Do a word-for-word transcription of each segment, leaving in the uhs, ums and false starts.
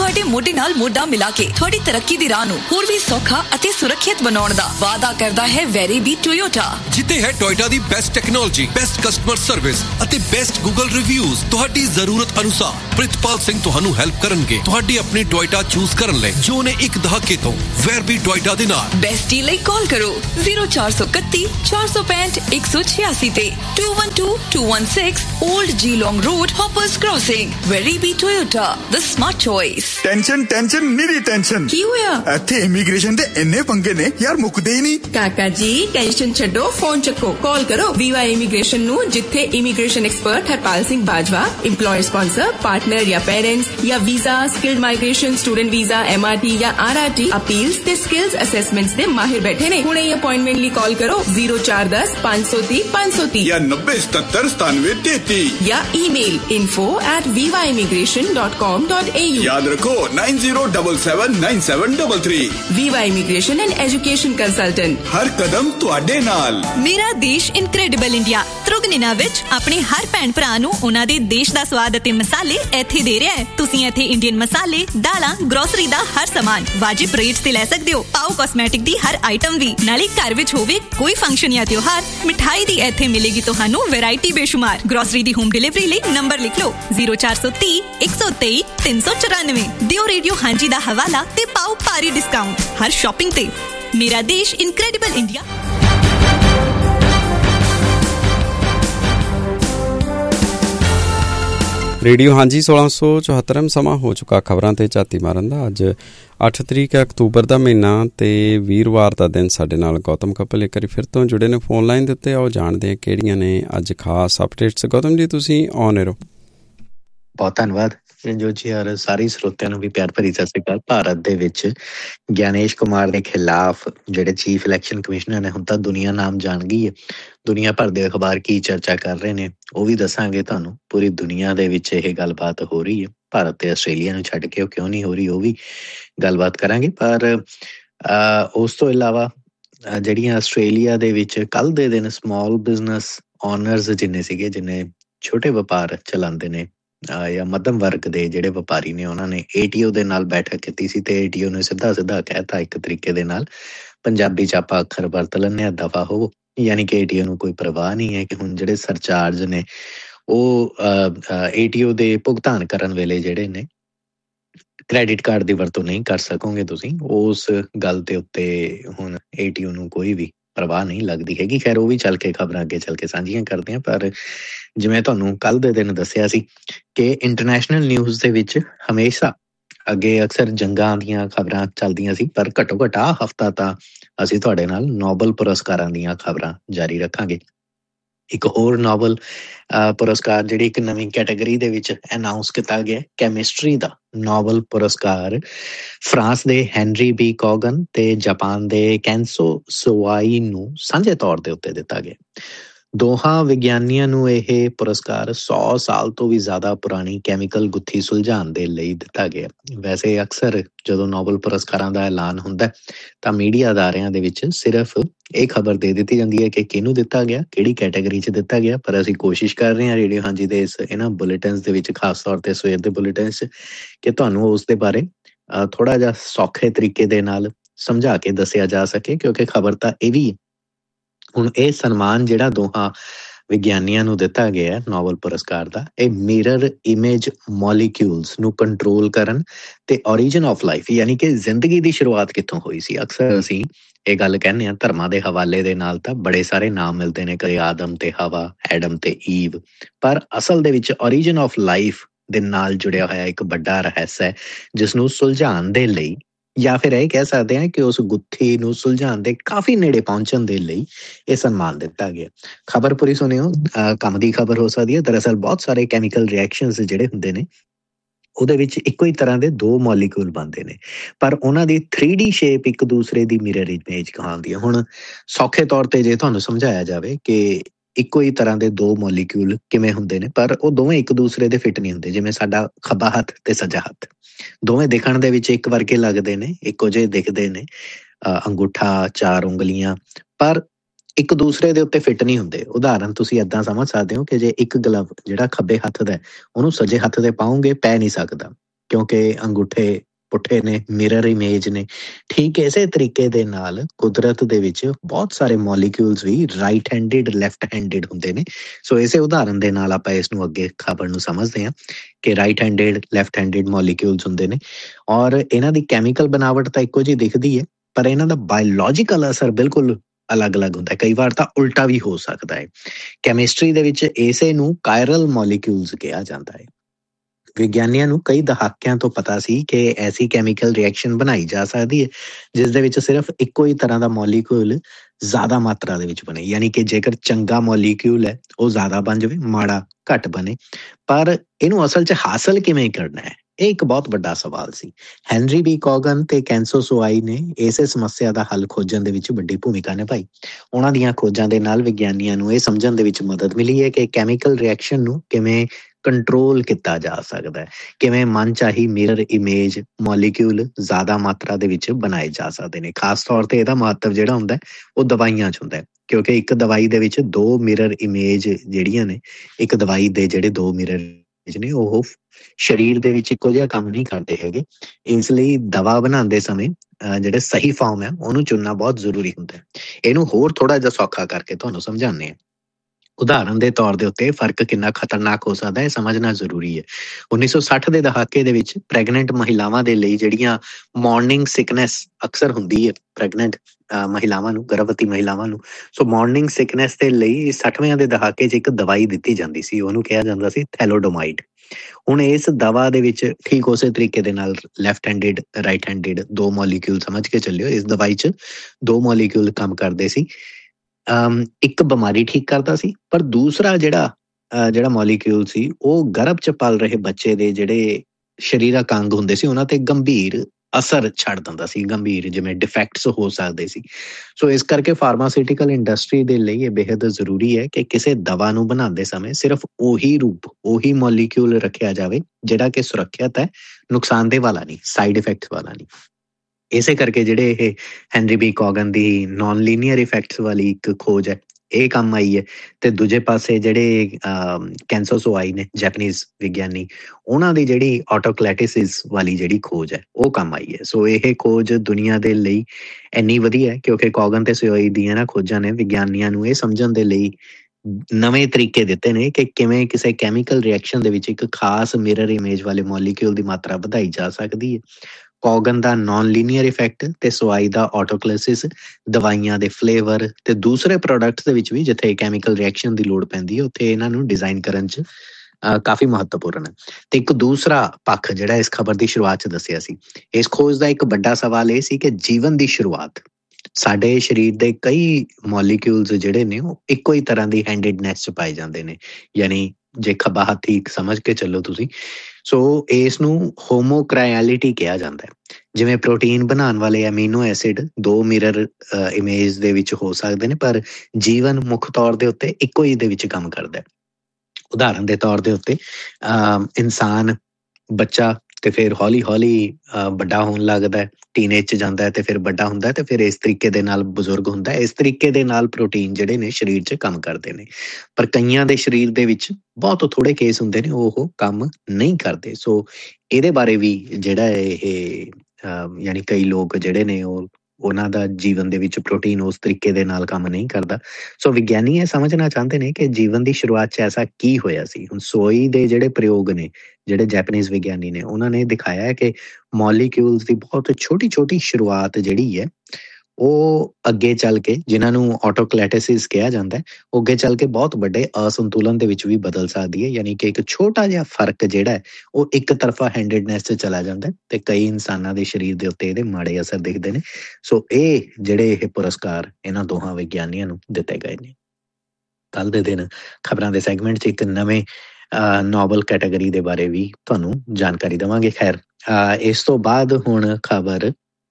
ਤੁਹਾਡੇ ਮੋਢੇ ਨਾਲ ਮੋਢਾ ਮਿਲਾ ਕੇ ਤੁਹਾਡੀ ਤਰੱਕੀ ਦੀ ਰਾਹ ਨੂੰ ਹੋਰ ਵੀ ਸੌਖਾ ਅਤੇ ਸੁਰੱਖਿਅਤ ਬਣਾਉਣ ਦਾ ਵਾਅਦਾ ਕਰਦਾ ਹੈ ਵੈਰੀਬੀ ਟੋਯੋਟਾ, ਜਿੱਥੇ ਹੈ ਟੋਯੋਟਾ ਦੀ best technology, best customer service ਅਤੇ ਬੈਸਟ ਗੂਗਲ ਰਿਵਿਊਜ਼। ਤੁਹਾਡੀ ਜ਼ਰੂਰਤ ਅਨੁਸਾਰ ਪ੍ਰਿਤਪਾਲ ਸਿੰਘ ਤੁਹਾਨੂੰ ਹੈਲਪ ਕਰਨਗੇ ਤੁਹਾਡੀ ਆਪਣੀ ਟੋਯੋਟਾ ਚੂਜ਼ ਕਰਨ ਲਈ, ਜੋ ਨੇ ਇੱਕ ਦਹਾਕੇ ਤੋਂ ਵੈਰਬੀ ਟੋਯੋਟਾ ਦੇ ਨਾਲ। ਬੈਸਟ ਡੀਲ ਲਈ ਕਾਲ ਕਰੋ ਜ਼ੀਰੋ ਚਾਰ ਸੌ ਇਕੱਤੀ ਚਾਰ ਸੌ ਪੈਂਹਠ ਇੱਕ ਸੌ ਛਿਆਸੀ ਤੇ to one two to one six old ਜੀ ਲੌਂਗ ਰੋਡ, ਹੌਪਰਸ ਕ੍ਰਾਸਿੰਗ। ਵੈਰੀਬੀ ਟੋਯੋਟਾ, ਦ smart choice. Tension tension ਨੀਰੀ tension. ਕੀ ਹੋਇਆ? ਇੱਥੇ ਇਮੀਗ੍ਰੇਸ਼ਨ ਦੇ ਇੰਨੇ ਪੰਗੇ ਨੇ ਯਾਰ, ਮੁੱਕਦੇ ਹੀ ਨਹੀਂ। ਕਾਕਾ ਜੀ ਟੈਨਸ਼ਨ ਛੱਡੋ, ਫੋਨ ਚੱਕੋ, ਕਾਲ ਕਰੋ ਵੀਵਾ ਇਮੀਗ੍ਰੇਸ਼ਨ ਨੂੰ, ਜਿੱਥੇ immigration expert Harpal Singh Bajwa, employer sponsor, partner ਜਾਂ ਪੇਰੈਂਟਸ ਜਾਂ visa, skilled migration, student visa, MRT ਜਾਂ ਆਰਆਰਟੀ ਅਪੀਲਸ ਤੇ ਸਕਿਲਸ ਅਸੈਸਮੈਂਟਸ ਦੇ ਮਾਹਿਰ ਬੈਠੇ ਨੇ। ਹੁਣੇ ਅਪਾਇੰਟਮੈਂਟ ਲਈ ਕਾਲ ਕਰੋ ਜ਼ੀਰੋ ਚਾਰ ਦਸ ਪੰਜ ਸੌ ਤੀਹ ਪੰਜ ਸੌ ਤੀਹ ਜਾਂ ਨੱਬੇ ਸਤੱਤਰ ਸਤਾਨਵੇਂ ਤੇਤੀ ਜਾਂ email info at viva immigration dot com dot a u। ਯਾਦ ਰੱਖੋ nine zero seven seven nine seven three three। Viva Immigration and Education Consultant, ਹਰ ਕਦਮ ਤੁਹਾਡੇ ਨਾਲ। ਮੇਰਾ ਦੇਸ਼ ਇਨਕ੍ਰੈਡੀਬਲ ਇੰਡੀਆ ਤ੍ਰਿਗੁਣਿਨਾ ਵਿੱਚ ਆਪਣੇ ਹਰ ਭੈਣ ਭਰਾ ਨੂੰ ਉਹਨਾਂ ਦੇ ਦੇਸ਼ ਦਾ ਸਵਾਦ ਅਤੇ ਮਸਾਲੇ ਇੱਥੇ ਦੇ ਰਿਹਾ ਹੈ। ਤੁਸੀਂ ਇੱਥੇ ਇੰਡੀਅਨ ਮਸਾਲੇ, ਦਾਲਾਂ, ਗਰੋਸਰੀ ਦਾ ਹਰ ਸਾਮਾਨ ਵਾਜਿਬ ਰੇਟ ਤੇ ਲੈ ਸਕਦੇ ਹੋ। ਪਾਓ ਕਾਸਮੈਟਿਕ ਦੀ ਹਰ ਆਈਟਮ ਵੀ, ਨਾਲੇ ਘਰ ਵਿੱਚ ਹੋਵੇ ਕੋਈ ਫੰਕਸ਼ਨ ਜਾਂ ਤਿਉਹਾਰ, ਮਿਠਾਈ ਦੀ ਇੱਥੇ ਮਿਲੇਗੀ ਤੁਹਾਨੂੰ ਵੈਰਾਈਟੀ ਬੇਸ਼ੁਮਾਰ। ਗਰੋਸਰੀ ਦੀ ਹੋਮ ਡਿਲੀਵਰੀ ਲਈ ਨੰਬਰ ਲਿਖ ਲਓ ਜ਼ੀਰੋ ਚਾਰ ਸੌ ਤੀਹ ਇੱਕ ਸੌ ਤੇਈ ਤਿੰਨ ਸੌ ਚੁਰਾਨਵੇਂ। ਦਿਓ ਰੇਡੀਓ ਹਾਂਜੀ ਦਾ ਹਵਾਲਾ ਤੇ ਪਾਓ ਭਾਰੀ ਡਿਸਕਾਊਂਟ ਹਰ ਸ਼ਾਪਿੰਗ ਤੇ। ਮੇਰਾ ਦੇਸ਼ ਇਨਕ੍ਰੈਡੀਬਲ ਇੰਡੀਆ। ਰੇਡੀਓ ਹਾਂਜੀ ਸੋਲਾਂ ਸੌ ਚੁਹੱਤਰਵਾਂ ਸਮਾਂ ਹੋ ਚੁੱਕਾ ਖਬਰਾਂ ਤੇ ਝਾਤੀ ਮਾਰਨ ਦਾ। ਅੱਜ ਅੱਠ ਤਰੀਕ ਅਕਤੂਬਰ ਦਾ ਮਹੀਨਾ ਤੇ ਵੀਰਵਾਰ ਦਾ ਦਿਨ। ਸਾਡੇ ਨਾਲ ਗੌਤਮ ਕਪਲ ਇੱਕ ਵਾਰੀ ਫਿਰ ਤੋਂ ਜੁੜੇ ਨੇ ਫੋਨ ਲਾਈਨ ਦੇ ਉੱਤੇ। ਆਓ ਜਾਣਦੇ ਹਾਂ ਕਿਹੜੀਆਂ ਨੇ ਅੱਜ ਖਾਸ ਅਪਡੇਟਸ। ਗੌਤਮ ਜੀ ਤੁਸੀਂ ਔਨ ਏਅਰ ਹੋ। ਬਹੁਤ ਧੰਨਵਾਦ ਰਣਜੋਤ ਜੀ, ਔਰ ਸਾਰੇ ਸਰੋਤਿਆਂ ਨੂੰ ਵੀ ਪਿਆਰ ਭਰੀ ਸਤਿ ਸ਼੍ਰੀ ਅਕਾਲ। ਭਾਰਤ ਦੇ ਵਿੱਚ ਗਿਆਨੇਸ਼ ਕੁਮਾਰ ਦੇ ਖਿਲਾਫ ਜਿਹੜੇ ਚੀਫ ਇਲੈਕਸ਼ਨ ਕਮਿਸ਼ਨਰ ਨੇ, ਹੁਣ ਤਾਂ ਦੁਨੀਆ ਨਾਮ ਜਾਣ ਗਈ ਹੈ। ਦੁਨੀਆ ਭਰ ਦੇ ਅਖਬਾਰ ਕੀ ਚਰਚਾ ਕਰ ਰਹੇ ਨੇ ਉਹ ਵੀ ਦੱਸਾਂਗੇ ਤੁਹਾਨੂੰ। ਪੂਰੀ ਦੁਨੀਆ ਦੇ ਵਿੱਚ ਇਹ ਗੱਲਬਾਤ ਹੋ ਰਹੀ ਹੈ। ਭਾਰਤ ਤੇ ਆਸਟ੍ਰੇਲੀਆ ਨੂੰ ਛੱਡ ਕੇ ਉਹ ਕਿਉਂ ਨਹੀਂ ਹੋ ਰਹੀ ਉਹ ਵੀ ਗੱਲਬਾਤ ਕਰਾਂਗੇ। ਪਰ ਉਸ ਤੋਂ ਇਲਾਵਾ ਜਿਹੜੀਆਂ ਆਸਟ੍ਰੇਲੀਆ ਦੇ ਵਿੱਚ ਕੱਲ੍ਹ ਦੇ ਦਿਨ ਸਮਾਲ ਬਿਜ਼ਨਸ ਓਨਰਸ ਜਿੰਨੇ ਸੀਗੇ, ਜਿੰਨੇ ਛੋਟੇ ਵਪਾਰ ਚਲਾਉਂਦੇ ਨੇ ਜਾਂ ਮੱਧਮ ਵਰਗ ਦੇ ਜਿਹੜੇ ਵਪਾਰੀ ਨੇ, ਉਹਨਾਂ ਨੇ ਏਟੀਓ ਦੇ ਨਾਲ ਬੈਠਕ ਕੀਤੀ ਸੀ ਤੇ ਏਟੀਓ ਨੇ ਸਿੱਧਾ ਸਿੱਧਾ ਕਹਿਤਾ ਇੱਕ ਤਰੀਕੇ ਦੇ ਨਾਲ, ਪੰਜਾਬੀ 'ਚ ਆਪਾਂ ਅੱਖਰ ਵਰਤ ਲੈਂਦੇ ਹਾਂ, ਦਫਾ ਹੋਵੋ। ਯਾਨੀ ਕਿ ਏਟੀਓ ਨੂੰ ਕੋਈ ਪਰਵਾਹ ਨਹੀਂ ਹੈ ਕਿ ਹੁਣ ਜਿਹੜੇ ਸਰਚਾਰਜ ਨੇ ਉਹ ਏਟੀਓ ਦੇ ਭੁਗਤਾਨ ਕਰਨ ਵੇਲੇ ਜਿਹੜੇ ਨੇ ਕ੍ਰੈਡਿਟ ਕਾਰਡ ਦੀ ਵਰਤੋਂ ਨਹੀਂ ਕਰ ਸਕੋਗੇ ਤੁਸੀਂ। ਉਸ ਗੱਲ ਦੇ ਉੱਤੇ ਹੁਣ ਏਟੀਓ ਨੂੰ ਕੋਈ ਵੀ ਪਰਵਾਹ ਨਹੀਂ ਲੱਗਦੀ ਹੈਗੀ। ਖੈਰ ਉਹ ਵੀ ਚੱਲ ਕੇ ਖਬਰਾਂ ਅੱਗੇ ਚੱਲ ਕੇ ਸਾਂਝੀਆਂ ਕਰਦੇ ਹਾਂ। ਪਰ ਜਿਵੇਂ ਤੁਹਾਨੂੰ ਕੱਲ੍ਹ ਦੇ ਦਿਨ ਦੱਸਿਆ ਸੀ ਕਿ ਇੰਟਰਨੈਸ਼ਨਲ ਨਿਊਜ਼ ਦੇ ਵਿੱਚ ਹਮੇਸ਼ਾ ਅੱਗੇ ਅਕਸਰ ਜੰਗਾਂ ਦੀਆਂ ਖਬਰਾਂ ਚੱਲਦੀਆਂ ਸੀ, ਪਰ ਘੱਟੋ ਘੱਟ ਆਹ ਹਫ਼ਤਾ ਤਾਂ ਅਸੀਂ ਤੁਹਾਡੇ ਨਾਲ ਨੋਬਲ ਪੁਰਸਕਾਰਾਂ ਦੀਆਂ ਖਬਰਾਂ ਜਾਰੀ ਰੱਖਾਂਗੇ। ਇੱਕ ਹੋਰ ਨੋਬਲ ਪੁਰਸਕਾਰ ਜਿਹੜੀ ਇੱਕ ਨਵੀਂ ਕੈਟਾਗਰੀ ਦੇ ਵਿੱਚ ਅਨਾਊਂਸ ਕੀਤਾ ਗਿਆ, ਕੈਮਿਸਟਰੀ ਦਾ ਨੋਬਲ ਪੁਰਸਕਾਰ ਫਰਾਂਸ ਦੇ ਹੈਨਰੀ ਬੀ ਕੋਗਨ ਤੇ ਜਾਪਾਨ ਦੇ ਕੈਂਸੋ ਸੋਵਾਈ ਨੂੰ ਸਾਂਝੇ ਤੌਰ ਦੇ ਉੱਤੇ ਦਿੱਤਾ ਗਿਆ। ਦੋਹਾਂ ਵਿਗਿਆਨੀਆਂ ਨੂੰ ਇਹ ਪੁਰਸਕਾਰ ਸੌ ਸਾਲ ਤੋਂ ਵੀ ਜ਼ਿਆਦਾ ਪੁਰਾਣੀ ਕੈਮੀਕਲ ਗੁੱਥੀ ਸੁਲਝਾਉਣ ਦੇ ਲਈ ਦਿੱਤਾ ਗਿਆ। ਵੈਸੇ ਅਕਸਰ ਜਦੋਂ ਨੋਬਲ ਪੁਰਸਕਾਰਾਂ ਦਾ ਐਲਾਨ ਹੁੰਦਾ ਤਾਂ ਮੀਡੀਆ ਅਦਾਰਿਆਂ ਦੇ ਵਿੱਚ ਸਿਰਫ ਇਹ ਖਬਰ ਦੇ ਦਿੱਤੀ ਜਾਂਦੀ ਹੈ ਕਿ ਕਿਹਨੂੰ ਦਿੱਤਾ ਗਿਆ, ਕਿਹੜੀ ਕੈਟਾਗਰੀ 'ਚ ਦਿੱਤਾ ਗਿਆ। ਪਰ ਅਸੀਂ ਕੋਸ਼ਿਸ਼ ਕਰ ਰਹੇ ਹਾਂ ਰੇਡੀਓ ਹਾਂਜੀ ਦੇ ਇਸ ਇਹਨਾਂ ਬੁਲੇਟਿਨਸ ਦੇ ਵਿੱਚ, ਖਾਸ ਤੌਰ ਤੇ ਸਵੇਰ ਦੇ ਬੁਲੇਟਿਨਸ 'ਚ, ਕਿ ਤੁਹਾਨੂੰ ਉਸ ਦੇ ਬਾਰੇ ਥੋੜ੍ਹਾ ਜਿਹਾ ਸੌਖੇ ਤਰੀਕੇ ਦੇ ਨਾਲ ਸਮਝਾ ਕੇ ਦੱਸਿਆ ਜਾ ਸਕੇ, ਕਿਉਂਕਿ ਖਬਰ ਤਾਂ ਇਹ ਵੀ ਹੁਣ ਇਹ ਸਨਮਾਨ ਜਿਹੜਾ ਦੋਹਾਂ ਵਿਗਿਆਨੀਆਂ ਨੂੰ ਦਿੱਤਾ ਗਿਆ ਨੋਬਲ ਪੁਰਸਕਾਰ ਦਾ, ਇਹ ਮਿਰਰ ਇਮੇਜ ਮੋਲੀਕਿਊਲਸ ਨੂੰ ਕੰਟਰੋਲ ਕਰਨ ਤੇ ਔਰੀਜਨ ਆਫ ਲਾਈਫ, ਯਾਨੀ ਕਿ ਜ਼ਿੰਦਗੀ ਦੀ ਸ਼ੁਰੂਆਤ ਕਿੱਥੋਂ ਹੋਈ ਸੀ। ਅਕਸਰ ਅਸੀਂ ਇਹ ਗੱਲ ਕਹਿੰਦੇ ਹਾਂ ਧਰਮਾਂ ਦੇ ਹਵਾਲੇ ਦੇ ਨਾਲ ਤਾਂ ਬੜੇ ਸਾਰੇ ਨਾਮ ਮਿਲਦੇ ਨੇ, ਕਦੇ ਆਦਮ ਤੇ ਹਵਾ, ਐਡਮ ਤੇ ਈਵ, ਪਰ ਅਸਲ ਦੇ ਵਿੱਚ ਔਰੀਜਨ ਆਫ ਲਾਈਫ ਦੇ ਨਾਲ ਜੁੜਿਆ ਹੋਇਆ ਇੱਕ ਵੱਡਾ ਰਹੱਸ ਹੈ ਜਿਸ ਨੂੰ ਸੁਲਝਾਉਣ ਦੇ ਲਈ, ਜਾਂ ਫਿਰ ਇਹ ਕਹਿ ਸਕਦੇ ਹਾਂ ਕਿ ਉਸ ਗੁੱਥੀ ਨੂੰ ਸੁਲਝਾਉਣ ਦੇ ਕਾਫੀ ਨੇੜੇ ਪਹੁੰਚਣ ਦੇ ਲਈ ਇਹ ਸਨਮਾਨ ਦਿੱਤਾ ਗਿਆ। ਖਬਰ ਪੂਰੀ ਸੁਣਿਓ, ਕੰਮ ਦੀ ਖਬਰ ਹੋ ਸਕਦੀ ਹੈ। ਦਰਅਸਲ ਬਹੁਤ ਸਾਰੇ ਕੈਮੀਕਲ ਰਿਐਕਸ਼ਨਸ ਜਿਹੜੇ ਹੁੰਦੇ ਨੇ ਉਹਦੇ ਵਿੱਚ ਇੱਕੋ ਹੀ ਤਰ੍ਹਾਂ ਦੇ ਦੋ ਮੋਲੀਕਿਊਲ ਬਣਦੇ ਨੇ, ਪਰ ਉਹਨਾਂ ਦੀ ਥ੍ਰੀ ਡੀ ਸ਼ੇਪ ਇੱਕ ਦੂਸਰੇ ਦੀ ਮਿਰਰ ਇਮੇਜ ਕਹਾਉਂਦੀ ਹੈ। ਹੁਣ ਸੌਖੇ ਤੌਰ ਤੇ ਜੇ ਤੁਹਾਨੂੰ ਸਮਝਾਇਆ ਜਾਵੇ ਕਿ ਇੱਕੋ ਹੀ ਤਰ੍ਹਾਂ ਦੇ ਦੋ ਮੋਲੀਕਿਊਲ ਕਿਵੇਂ ਹੁੰਦੇ ਨੇ, ਪਰ ਉਹ ਦੋਵੇਂ ਇੱਕ ਦੂਸਰੇ ਦੇ ਫਿੱਟ ਨਹੀਂ ਹੁੰਦੇ। ਜਿਵੇਂ ਸਾਡਾ ਖੱਬਾ ਹੱਥ ਤੇ ਸੱਜਾ ਹੱਥ, ਦੋਵੇਂ ਦੇਖਣ ਦੇ ਵਿੱਚ ਇੱਕ ਵਰਗੇ ਲੱਗਦੇ ਨੇ, ਇੱਕੋ ਜਿਹੇ ਦਿਖਦੇ ਨੇ, ਅੰਗੂਠਾ, ਚਾਰ ਉਂਗਲੀਆਂ, ਪਰ ਇੱਕ ਦੂਸਰੇ ਦੇ ਉੱਤੇ ਫਿੱਟ ਨਹੀਂ ਹੁੰਦੇ। ਉਦਾਹਰਨ ਤੁਸੀਂ ਏਦਾਂ ਸਮਝ ਸਕਦੇ ਹੋ ਕਿ ਜੇ ਇੱਕ ਗਲਵ ਜਿਹੜਾ ਖੱਬੇ ਹੱਥ ਦਾ ਉਹਨੂੰ ਸੱਜੇ ਹੱਥ ਦੇ ਪਾਓਗੇ ਪੈ ਨਹੀਂ ਸਕਦਾ, ਕਿਉਂਕਿ ਅੰਗੂਠੇ ਪੁੱਠੇ ਨੇ, ਮਿਰਰ ਇਮੇਜ ਨੇ। ਠੀਕ ਇਸੇ ਤਰੀਕੇ ਦੇ ਨਾਲ ਕੁਦਰਤ ਦੇ ਵਿੱਚ ਬਹੁਤ ਸਾਰੇ ਮੋਲੀਕਿਊਲਸ ਵੀ ਰਾਈਟ ਹੈਂਡਡ ਲੈਫਟ ਹੈਂਡਡ ਹੁੰਦੇ ਨੇ। ਸੋ ਇਸੇ ਉਦਾਹਰਨ ਦੇ ਨਾਲ ਆਪਾਂ ਇਸ ਨੂੰ ਅੱਗੇ ਖਬਰ ਨੂੰ ਸਮਝਦੇ ਹਾਂ ਕਿ right handed left handed molecules ਹੁੰਦੇ ਨੇ ਔਰ ਇਹਨਾਂ ਦੀ ਕੈਮੀਕਲ ਬਣਾਵਟ ਤਾਂ ਇੱਕੋ ਜਿਹੀ ਦਿਖਦੀ ਹੈ, ਪਰ ਇਹਨਾਂ ਦਾ ਬਾਇਓਲੋਜੀਕਲ ਅਸਰ ਬਿਲਕੁਲ ਅਲੱਗ-ਅਲੱਗ ਹੁੰਦਾ ਹੈ। ਕਈ ਵਾਰ ਤਾਂ ਉਲਟਾ ਵੀ ਹੋ ਸਕਦਾ ਹੈ। ਕੈਮਿਸਟਰੀ ਦੇ ਵਿੱਚ ਇਸੇ ਨੂੰ ਕਾਇਰਲ ਮੋਲੀਕਿਊਲਸ ਕਿਹਾ ਜਾਂਦਾ ਹੈ। ਵਿਗਿਆਨੀਆਂ ਨੂੰ ਕਈ ਦਹਾਕਿਆਂ ਤੋਂ ਪਤਾ ਸੀ ਕਿ ਐਸੀ ਕੈਮੀਕਲ ਰਿਐਕਸ਼ਨ ਬਣਾਈ ਜਾ ਸਕਦੀ ਹੈ ਜਿਸ ਦੇ ਵਿੱਚ ਸਿਰਫ ਇੱਕੋ ਹੀ ਤਰ੍ਹਾਂ ਦਾ ਮੋਲੀਕਿਊਲ ਜ਼ਿਆਦਾ ਮਾਤਰਾ ਦੇ ਵਿੱਚ ਬਣੇ, ਯਾਨੀ ਕਿ ਜੇਕਰ ਚੰਗਾ ਮੋਲੀਕਿਊਲ ਹੈ ਉਹ ਜ਼ਿਆਦਾ ਬਣ ਜਾਵੇ, ਮਾੜਾ ਘੱਟ ਬਣੇ। ਪਰ ਇਹਨੂੰ ਅਸਲ 'ਚ ਹਾਸਲ ਕਿਵੇਂ ਕਰਨਾ ਹੈ, ਇਹ ਇੱਕ ਬਹੁਤ ਵੱਡਾ ਸਵਾਲ ਸੀ। ਹੈਨਰੀ ਬੀ ਕੋਗਨ ਤੇ ਕੈਂਸੋ ਸੋਆਈ ਨੇ ਇਸੇ ਸਮੱਸਿਆ ਦਾ ਹੱਲ ਖੋਜਣ ਦੇ ਵਿੱਚ ਵੱਡੀ ਭੂਮਿਕਾ ਨਿਭਾਈ। ਉਹਨਾਂ ਦੀਆਂ ਖੋਜਾਂ ਦੇ ਨਾਲ ਵਿਗਿਆਨੀਆਂ ਨੂੰ ਇਹ ਸਮਝਣ ਦੇ ਵਿੱਚ ਮਦਦ ਮਿਲੀ ਹੈ ਕਿ ਕੈਮੀਕਲ ਰਿਐਕਸ਼ਨ ਨੂੰ ਕਿਵੇਂ ਕੰਟਰੋਲ ਕੀਤਾ ਜਾ ਸਕਦਾ ਹੈ, ਕਿਵੇਂ ਮਨਚਾਹੀ ਮਿਰਰ ਇਮੇਜ ਮੋਲੀਕਿਊਲ ਜ਼ਿਆਦਾ ਮਾਤਰਾ ਦੇ ਵਿੱਚ ਬਣਾਏ ਜਾ ਸਕਦੇ ਨੇ। ਖਾਸ ਤੌਰ ਤੇ ਇਹਦਾ ਮਹੱਤਵ ਜਿਹੜਾ ਹੁੰਦਾ ਉਹ ਦਵਾਈਆਂ 'ਚ ਹੁੰਦਾ, ਕਿਉਂਕਿ ਇੱਕ ਦਵਾਈ ਦੇ ਵਿੱਚ ਦੋ ਮਿਰਰ ਇਮੇਜ ਜਿਹੜੀਆਂ ਨੇ, ਇੱਕ ਦਵਾਈ ਦੇ ਜਿਹੜੇ ਦੋ ਮਿਰਰ ਇਮੇਜ ਨੇ ਉਹ ਸਰੀਰ ਦੇ ਵਿੱਚ ਇੱਕੋ ਜਿਹਾ ਕੰਮ ਨਹੀਂ ਕਰਦੇ ਹੈਗੇ। ਇਸ ਲਈ ਦਵਾ ਬਣਾਉਂਦੇ ਸਮੇਂ ਜਿਹੜੇ ਸਹੀ ਫਾਰਮ ਹੈ ਉਹਨੂੰ ਚੁਣਨਾ ਬਹੁਤ ਜ਼ਰੂਰੀ ਹੁੰਦਾ। ਇਹਨੂੰ ਹੋਰ ਥੋੜਾ ਜਿਹਾ ਸੌਖਾ ਕਰਕੇ ਤੁਹਾਨੂੰ ਸਮਝਾਉਂਦੇ ਹਾਂ। ਉਦਾਹਰਨ ਦੇ ਤੌਰ ਦੇ ਉੱਤੇ ਫਰਕ ਕਿੰਨਾ ਖਤਰਨਾਕ ਹੋ ਸਕਦਾ ਹੈ ਸਮਝਣਾ ਜ਼ਰੂਰੀ ਹੈ। ਉੱਨੀ ਸੌ ਸੱਠ ਦੇ ਦਹਾਕੇ ਦੇ ਵਿੱਚ ਪ੍ਰੈਗਨੈਂਟ ਮਹਿਲਾਵਾਂ ਦੇ ਲਈ ਜਿਹੜੀਆਂ ਮਾਰਨਿੰਗ ਸਿਕਨੈਸ ਅਕਸਰ ਹੁੰਦੀ ਹੈ ਪ੍ਰੈਗਨੈਂਟ ਮਹਿਲਾਵਾਂ ਨੂੰ, ਗਰਭਵਤੀ ਮਹਿਲਾਵਾਂ ਨੂੰ, ਸੋ ਮਾਰਨਿੰਗ ਸਿਕਨੈਸ ਦੇ ਲਈ ਸੱਠਵਿਆਂ ਦੇ ਦਹਾਕੇ 'ਚ ਇੱਕ ਦਵਾਈ ਦਿੱਤੀ ਜਾਂਦੀ ਸੀ, ਉਹਨੂੰ ਕਿਹਾ ਜਾਂਦਾ ਸੀ ਥੈਲੋਡੋਮਾਈਡ। ਹੁਣ ਇਸ ਦਵਾ ਦੇ ਵਿੱਚ ਠੀਕ ਉਸੇ ਤਰੀਕੇ ਦੇ ਨਾਲ ਲੈਫਟ ਹੈਂਡਡ ਰਾਈਟ ਹੈਂਡਡ ਦੋ ਮੋਲੀਕਿਊਲ ਸਮਝ ਕੇ ਚੱਲਿਓ। ਇਸ ਦਵਾਈ 'ਚ ਦੋ ਮੋਲੀਕਿਊਲ ਕੰਮ ਕਰਦੇ ਸੀ। ਇੱਕ ਬਿਮਾਰੀ ਠੀਕ ਕਰਦਾ ਸੀ, ਪਰ ਦੂਸਰਾ ਜਿਹੜਾ ਜਿਹੜਾ ਮੋਲੀਕਿਊਲ ਸੀ ਉਹ ਗਰਭ 'ਚ ਪਲ ਰਹੇ ਬੱਚੇ ਦੇ ਜਿਹੜੇ ਸਰੀਰਕ ਅੰਗ ਹੁੰਦੇ ਸੀ ਉਹਨਾਂ ਤੇ ਗੰਭੀਰ ਅਸਰ ਛੱਡ ਦਿੰਦਾ ਸੀ, ਗੰਭੀਰ ਜਿਵੇਂ ਡਿਫੈਕਟਸ ਹੋ ਸਕਦੇ ਸੀ। ਸੋ ਇਸ ਕਰਕੇ ਫਾਰਮਾਸਿਊਟੀਕਲ ਇੰਡਸਟਰੀ ਦੇ ਲਈ ਇਹ ਬੇਹੱਦ ਜ਼ਰੂਰੀ ਹੈ ਕਿ ਕਿਸੇ ਦਵਾ ਨੂੰ ਬਣਾਉਂਦੇ ਸਮੇਂ ਸਿਰਫ ਉਹੀ ਰੂਪ ਉਹੀ ਮੋਲੀਕਿਊਲ ਰੱਖਿਆ ਜਾਵੇ ਜਿਹੜਾ ਕਿ ਸੁਰੱਖਿਅਤ ਹੈ, ਨੁਕਸਾਨਦੇਹ ਵਾਲਾ ਨਹੀਂ, ਸਾਈਡ ਇਫੈਕਟਸ ਵਾਲਾ ਨਹੀਂ। ਇਸੇ ਕਰਕੇ ਜਿਹੜੇ ਇਹ ਹੈਨਰੀ ਬੀ ਕੋਗਨ ਦੀ ਨੋਨ ਲੀਨੀਅਰ ਇਫੈਕਟਸ ਵਾਲੀ ਇੱਕ ਖੋਜ ਹੈ ਇਹ ਕੰਮ ਆਈ ਹੈ, ਤੇ ਦੂਜੇ ਪਾਸੇ ਜਿਹੜੇ ਕੈਂਸੋ ਸੋਆਈ ਨੇ ਜੈਪਨੀਜ਼ ਵਿਗਿਆਨੀ, ਉਹਨਾਂ ਦੀ ਜਿਹੜੀ ਆਟੋਕਲੈਟਿਸਿਸ ਵਾਲੀ ਜਿਹੜੀ ਖੋਜ ਹੈ ਉਹ ਕੰਮ ਆਈ ਹੈ। ਸੋ ਇਹ ਖੋਜ ਦੁਨੀਆ ਦੇ ਲਈ ਇੰਨੀ ਵਧੀਆ ਹੈ ਕਿਉਂਕਿ ਕੋਗਨ ਤੇ ਸੋਆਈ ਦੀਆਂ ਨਾ ਖੋਜਾਂ ਨੇ ਵਿਗਿਆਨੀਆਂ ਨੂੰ ਇਹ ਸਮਝਣ ਦੇ ਲਈ ਨਵੇਂ ਤਰੀਕੇ ਦਿੱਤੇ ਨੇ ਕਿ ਕਿਵੇਂ ਕਿਸੇ ਕੈਮੀਕਲ ਰਿਐਕਸ਼ਨ ਦੇ ਵਿੱਚ ਇੱਕ ਖਾਸ ਮਿਰਰ ਇਮੇਜ ਵਾਲੇ ਮੋਲੀਕਿਊਲ ਦੀ ਮਾਤਰਾ ਵਧਾਈ ਜਾ ਸਕਦੀ ਹੈ। ਕੋਗਨ ਦਾ ਨੋਨ ਲੀਨੀਅਰ ਇਫੈਕਟ ਤੇ ਸੋਆਈ ਦਾ ਆਟੋਕਲੈਸਿਸ ਦਵਾਈਆਂ ਦੇ ਫਲੇਵਰ ਤੇ ਦੂਸਰੇ ਪ੍ਰੋਡਕਟਸ ਦੇ ਵਿੱਚ ਵੀ ਜਿੱਥੇ ਕੈਮੀਕਲ ਰਿਐਕਸ਼ਨ ਦੀ ਲੋੜ ਪੈਂਦੀ ਹੈ ਉੱਥੇ ਇਹਨਾਂ ਨੂੰ ਡਿਜ਼ਾਈਨ ਕਰਨ 'ਚ ਕਾਫੀ ਮਹੱਤਵਪੂਰਨ ਹੈ। ਤੇ ਇੱਕ ਦੂਸਰਾ ਪੱਖ ਜਿਹੜਾ ਇਸ ਖਬਰ ਦੀ ਸ਼ੁਰੂਆਤ 'ਚ ਦੱਸਿਆ ਸੀ, ਇਸ ਖੋਜ ਦਾ ਇੱਕ ਵੱਡਾ ਸਵਾਲ ਇਹ ਸੀ ਕਿ ਜੀਵਨ ਦੀ ਸ਼ੁਰੂਆਤ ਸਾਡੇ ਸਰੀਰ ਦੇ ਕਈ ਮੋਲੀਕਿਊਲਸ ਜਿਹੜੇ ਨੇ ਉਹ ਇੱਕੋ ਹੀ ਤਰ੍ਹਾਂ ਦੀ ਹੈਂਡਡਨੈਸ 'ਚ ਪਾਏ ਜਾਂਦੇ ਨੇ, ਯਾਨੀ ਜੇ ਖੱਬਾ ਹੱਥੀ ਸਮਝ ਕੇ ਚੱਲੋ ਤੁਸੀਂ। ਸੋ ਇਸ ਨੂੰ ਹੋਮੋਕ੍ਰਾਇਲਿਟੀ ਕਿਹਾ ਜਾਂਦਾ ਹੈ। ਜਿਵੇਂ ਪ੍ਰੋਟੀਨ ਬਣਾਉਣ ਵਾਲੇ ਐਮੀਨੋ ਐਸਿਡ ਦੋ ਮਿਰਰ ਇਮੇਜ ਦੇ ਵਿੱਚ ਹੋ ਸਕਦੇ ਨੇ, ਪਰ ਜੀਵਨ ਮੁੱਖ ਤੌਰ ਦੇ ਉੱਤੇ ਇੱਕੋ ਹੀ ਦੇ ਵਿੱਚ ਕੰਮ ਕਰਦਾ ਹੈ। ਉਦਾਹਰਨ ਦੇ ਤੌਰ ਦੇ ਉੱਤੇ ਇਨਸਾਨ ਬੱਚਾ ਤੇ ਫਿਰ ਹੌਲੀ ਹੌਲੀ ਵੱਡਾ ਹੋਣ ਲੱਗਦਾ ਹੈ, ਟੀਨੇਜ 'ਚ ਜਾਂਦਾ ਹੈ ਤੇ ਫਿਰ ਵੱਡਾ ਹੁੰਦਾ ਹੈ ਤੇ ਫਿਰ ਇਸ ਤਰੀਕੇ ਦੇ ਨਾਲ ਬਜ਼ੁਰਗ ਹੁੰਦਾ ਹੈ। ਇਸ ਤਰੀਕੇ ਦੇ ਨਾਲ ਪ੍ਰੋਟੀਨ ਜਿਹੜੇ ਨੇ ਸਰੀਰ 'ਚ ਕੰਮ ਕਰਦੇ ਨੇ, ਪਰ ਕਈਆਂ ਦੇ ਸਰੀਰ ਦੇ ਵਿੱਚ ਬਹੁਤ ਥੋੜ੍ਹੇ ਕੇਸ ਹੁੰਦੇ ਨੇ ਉਹ ਕੰਮ ਨਹੀਂ ਕਰਦੇ। ਸੋ ਇਹਦੇ ਬਾਰੇ ਵੀ ਜਿਹੜਾ ਇਹ ਯਾਨੀ ਕਈ ਲੋਕ ਜਿਹੜੇ ਨੇ ਉਹ ਉਹਨਾਂ ਦਾ ਜੀਵਨ ਦੇ ਵਿੱਚ ਪ੍ਰੋਟੀਨ ਉਸ ਤਰੀਕੇ ਦੇ ਨਾਲ ਕੰਮ ਨਹੀਂ ਕਰਦਾ। ਸੋ ਵਿਗਿਆਨੀ ਇਹ ਸਮਝਣਾ ਚਾਹੁੰਦੇ ਨੇ ਕਿ ਜੀਵਨ ਦੀ ਸ਼ੁਰੂਆਤ 'ਚ ਐਸਾ ਕੀ ਹੋਇਆ ਸੀ। ਹੁਣ ਸੋਈ ਦੇ ਜਿਹੜੇ ਪ੍ਰਯੋਗ ਨੇ, ਜਿਹੜੇ ਜੈਪਨੀਜ਼ ਵਿਗਿਆਨੀ ਨੇ, ਉਹਨਾਂ ਨੇ ਦਿਖਾਇਆ ਹੈ ਕਿ ਮੋਲੀਕਿਊਲਸ ਦੀ ਬਹੁਤ ਛੋਟੀ ਛੋਟੀ ਸ਼ੁਰੂਆਤ ਜਿਹੜੀ ਹੈ ਉਹ ਅੱਗੇ ਚੱਲ ਕੇ, ਜਿਨ੍ਹਾਂ ਨੂੰ ਆਟੋਕਲੈਟਿਸਿਸ ਕਿਹਾ ਜਾਂਦਾ ਹੈ, ਉਹ ਅੱਗੇ ਚੱਲ ਕੇ ਬਹੁਤ ਵੱਡੇ ਅਸੰਤੁਲਨ ਦੇ ਵਿੱਚ ਵੀ ਬਦਲ ਸਕਦੀ ਹੈ। ਯਾਨੀ ਕਿ ਇੱਕ ਛੋਟਾ ਜਿਹਾ ਫਰਕ ਜਿਹੜਾ ਹੈ ਉਹ ਇੱਕ ਤਰਫਾ ਹੈਂਡਡਨੈਸ 'ਚ ਚਲਾ ਜਾਂਦਾ ਤੇ ਕਈ ਇਨਸਾਨਾਂ ਦੇ ਸਰੀਰ ਦੇ ਉੱਤੇ ਇਹਦੇ ਮਾੜੇ ਅਸਰ ਦਿਖਦੇ ਨੇ। ਸੋ ਇਹ ਜਿਹੜੇ ਇਹ ਪੁਰਸਕਾਰ ਇਹਨਾਂ ਦੋਹਾਂ ਵਿਗਿਆਨੀਆਂ ਨੂੰ ਦਿੱਤੇ ਗਏ ਨੇ। ਕੱਲ੍ਹ ਦੇ ਦਿਨ ਖਬਰਾਂ ਦੇ ਸੈਗਮੈਂਟ 'ਚ ਇੱਕ ਨਵੇਂ ਨੋਬਲ ਕੈਟਾਗਰੀ ਦੇ ਬਾਰੇ ਵੀ ਤੁਹਾਨੂੰ ਜਾਣਕਾਰੀ ਦੇਵਾਂਗੇ। ਖੈਰ, ਇਸ ਤੋਂ ਬਾਅਦ ਹੁਣ ਖਬਰ,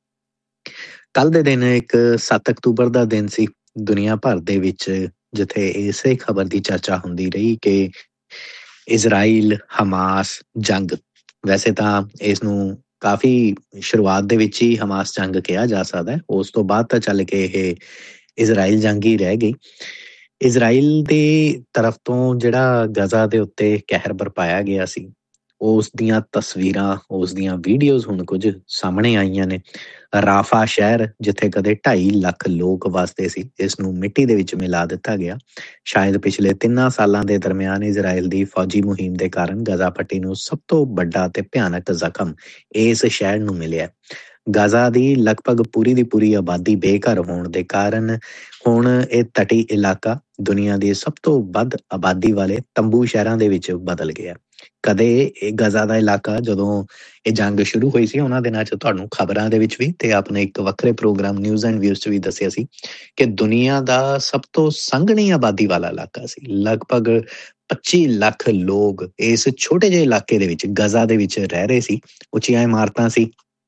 ਕੱਲ੍ਹ ਦੇ ਦਿਨ ਇੱਕ ਸੱਤ ਅਕਤੂਬਰ ਦਾ ਦਿਨ ਸੀ ਦੁਨੀਆ ਭਰ ਦੇ ਵਿੱਚ ਜਿੱਥੇ ਇਸੇ ਖਬਰ ਦੀ ਚਰਚਾ ਹੁੰਦੀ ਰਹੀ ਕਿ ਇਜ਼ਰਾਈਲ ਹਮਾਸ ਜੰਗ, ਵੈਸੇ ਤਾਂ ਇਸ ਨੂੰ ਕਾਫੀ ਸ਼ੁਰੂਆਤ ਦੇ ਵਿੱਚ ਹੀ ਹਮਾਸ ਜੰਗ ਕਿਹਾ ਜਾ ਸਕਦਾ ਹੈ, ਉਸ ਤੋਂ ਬਾਅਦ ਤਾਂ ਚੱਲ ਕੇ ਇਹ ਇਜ਼ਰਾਈਲ ਜੰਗ ਹੀ ਰਹਿ ਗਈ। ਇਜ਼ਰਾਈਲ ਦੀ ਤਰਫ ਤੋਂ ਜਿਹੜਾ ਗਜ਼ਾ ਦੇ ਉੱਤੇ ਕਹਿਰ ਬਰਪਾਇਆ ਗਿਆ ਸੀ ਉਸ ਦੀਆਂ ਤਸਵੀਰਾਂ, ਉਸ ਦੀਆਂ ਵੀਡੀਓਜ਼ ਹੁਣ ਕੁਝ ਸਾਹਮਣੇ ਆਈਆਂ ਨੇ। ਰਾਫਾ ਸ਼ਹਿਰ ਜਿੱਥੇ ਕਦੇ ਢਾਈ ਲੱਖ ਲੋਕ ਵਸਦੇ ਸੀ, ਇਸ ਨੂੰ ਮਿੱਟੀ ਦੇ ਵਿੱਚ ਮਿਲਾ ਦਿੱਤਾ ਗਿਆ। ਸ਼ਾਇਦ ਪਿਛਲੇ ਤਿੰਨਾਂ ਸਾਲਾਂ ਦੇ ਦਰਮਿਆਨ ਇਜ਼ਰਾਈਲ ਦੀ ਫੌਜੀ ਮੁਹਿੰਮ ਦੇ ਕਾਰਨ ਗਜ਼ਾ ਪੱਟੀ ਨੂੰ ਸਭ ਤੋਂ ਵੱਡਾ ਤੇ ਭਿਆਨਕ ਜ਼ਖਮ ਇਸ ਸ਼ਹਿਰ ਨੂੰ ਮਿਲਿਆ। ਗਜ਼ਾ ਦੀ ਲਗਭਗ ਪੂਰੀ ਦੀ ਪੂਰੀ ਆਬਾਦੀ ਬੇਘਰ ਹੋਣ ਦੇ ਕਾਰਨ ਹੁਣ ਇਹ ਤਟੀ ਇਲਾਕਾ ਦੁਨੀਆ ਦੇ ਸਭ ਤੋਂ ਵੱਧ ਆਬਾਦੀ ਵਾਲੇ ਤੰਬੂ ਸ਼ਹਿਰਾਂ ਦੇ ਵਿੱਚ ਬਦਲ ਗਿਆ। ਕਦੇ ਇਹ ਗਜ਼ਾ ਦਾ ਇਲਾਕਾ ਜਦੋਂ ਇਹ ਜੰਗ ਸ਼ੁਰੂ ਹੋਈ ਸੀ ਉਹਨਾਂ ਦਿਨਾਂ 'ਚ ਤੁਹਾਨੂੰ ਖਬਰਾਂ ਦੇ ਵਿੱਚ ਵੀ ਤੇ ਆਪਣੇ ਇੱਕ ਵੱਖਰੇ ਪ੍ਰੋਗਰਾਮ ਨਿਊਜ਼ ਐਂਡ ਵਿਊਜ਼ 'ਚ ਵੀ ਦੱਸਿਆ ਸੀ ਕਿ ਦੁਨੀਆ ਦਾ ਸਭ ਤੋਂ ਸੰਘਣੀ ਆਬਾਦੀ ਵਾਲਾ ਇਲਾਕਾ ਸੀ। ਲਗਭਗ ਪੱਚੀ ਲੱਖ ਲੋਕ ਇਸ ਛੋਟੇ ਜਿਹੇ ਇਲਾਕੇ ਦੇ ਵਿੱਚ ਗਜ਼ਾ ਦੇ ਵਿੱਚ ਰਹਿ ਰਹੇ ਸੀ। ਉੱਚੀਆਂ ਇਮਾਰਤਾਂ ਸੀ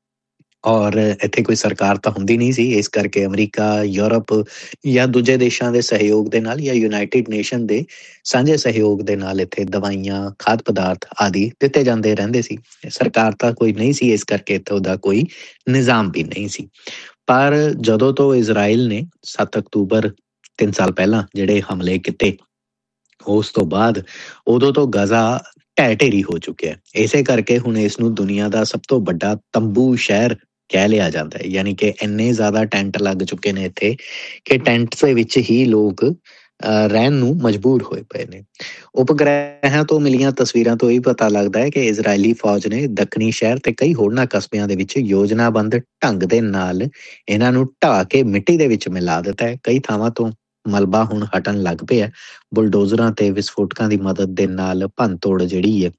ਔਰ ਇੱਥੇ ਕੋਈ ਸਰਕਾਰ ਤਾਂ ਹੁੰਦੀ ਨਹੀਂ ਸੀ, ਇਸ ਕਰਕੇ ਅਮਰੀਕਾ, ਯੂਰਪ ਜਾਂ ਦੂਜੇ ਦੇਸ਼ਾਂ ਦੇ ਸਹਿਯੋਗ ਦੇ ਨਾਲ ਜਾਂ ਯੂਨਾਈਟਿਡ ਨੇਸ਼ਨ ਦੇ ਸਾਂਝੇ ਸਹਿਯੋਗ ਦੇ ਨਾਲ ਇੱਥੇ ਦਵਾਈਆਂ, ਖਾਦ ਪਦਾਰਥ ਆਦਿ ਦਿੱਤੇ ਜਾਂਦੇ ਰਹਿੰਦੇ ਸੀ। ਸਰਕਾਰ ਤਾਂ ਕੋਈ ਨਹੀਂ ਸੀ, ਇਸ ਕਰਕੇ ਇੱਥੋਂ ਦਾ ਕੋਈ ਨਿਜ਼ਾਮ ਵੀ ਨਹੀਂ ਸੀ। ਪਰ ਜਦੋਂ ਤੋਂ ਇਜ਼ਰਾਈਲ ਨੇ ਸੱਤ ਅਕਤੂਬਰ ਤਿੰਨ ਸਾਲ ਪਹਿਲਾਂ ਜਿਹੜੇ ਹਮਲੇ ਕੀਤੇ, ਉਸ ਤੋਂ ਬਾਅਦ ਉਦੋਂ ਤੋਂ ਗਜ਼ਾ ਢਹਿ ਢੇਰੀ ਹੋ ਚੁੱਕਿਆ। ਇਸੇ ਕਰਕੇ ਹੁਣ ਇਸ ਨੂੰ ਦੁਨੀਆ ਦਾ ਸਭ ਤੋਂ ਵੱਡਾ ਤੰਬੂ ਸ਼ਹਿਰ ਕਹਿ ਲਿਆ ਜਾਂਦਾ ਹੈ। ਯਾਨੀ ਕਿ ਇੰਨੇ ਜ਼ਿਆਦਾ ਟੈਂਟ ਲੱਗ ਚੁੱਕੇ ਨੇ ਇੱਥੇ ਕਿ ਟੈਂਟ ਦੇ ਵਿੱਚ ਹੀ ਲੋਕ ਰਹਿਣ ਨੂੰ ਮਜਬੂਰ ਹੋਏ ਪਏ ਨੇ। ਉਪਗ੍ਰਹਿਆਂ ਤੋਂ ਮਿਲੀਆਂ ਤਸਵੀਰਾਂ ਤੋਂ ਇਹ ਪਤਾ ਲੱਗਦਾ ਹੈ ਕਿ ਇਜ਼ਰਾਈਲੀ ਫੌਜ ਨੇ ਦੱਖਣੀ ਸ਼ਹਿਰ ਤੇ ਕਈ ਹੋਰਨਾਂ ਕਸਬਿਆਂ ਦੇ ਵਿੱਚ ਯੋਜਨਾਬੰਦ ਢੰਗ ਦੇ ਨਾਲ ਇਹਨਾਂ ਨੂੰ ਢਾਹ ਕੇ ਮਿੱਟੀ ਦੇ ਵਿੱਚ ਮਿਲਾ ਦਿੱਤਾ ਹੈ। ਕਈ ਥਾਵਾਂ ਤੋਂ ਮਲਬਾ ਹੁਣ ਹਟਣ ਲੱਗ ਪਿਆ। ਬੁਲਡੋਜ਼ਰਾਂ ਤੇ ਵਿਸਫੋਟਕਾਂ ਦੀ ਮਦਦ ਦੇ ਨਾਲ ਭੰਨ ਤੋੜ ਜਿਹੜੀ ਹੈ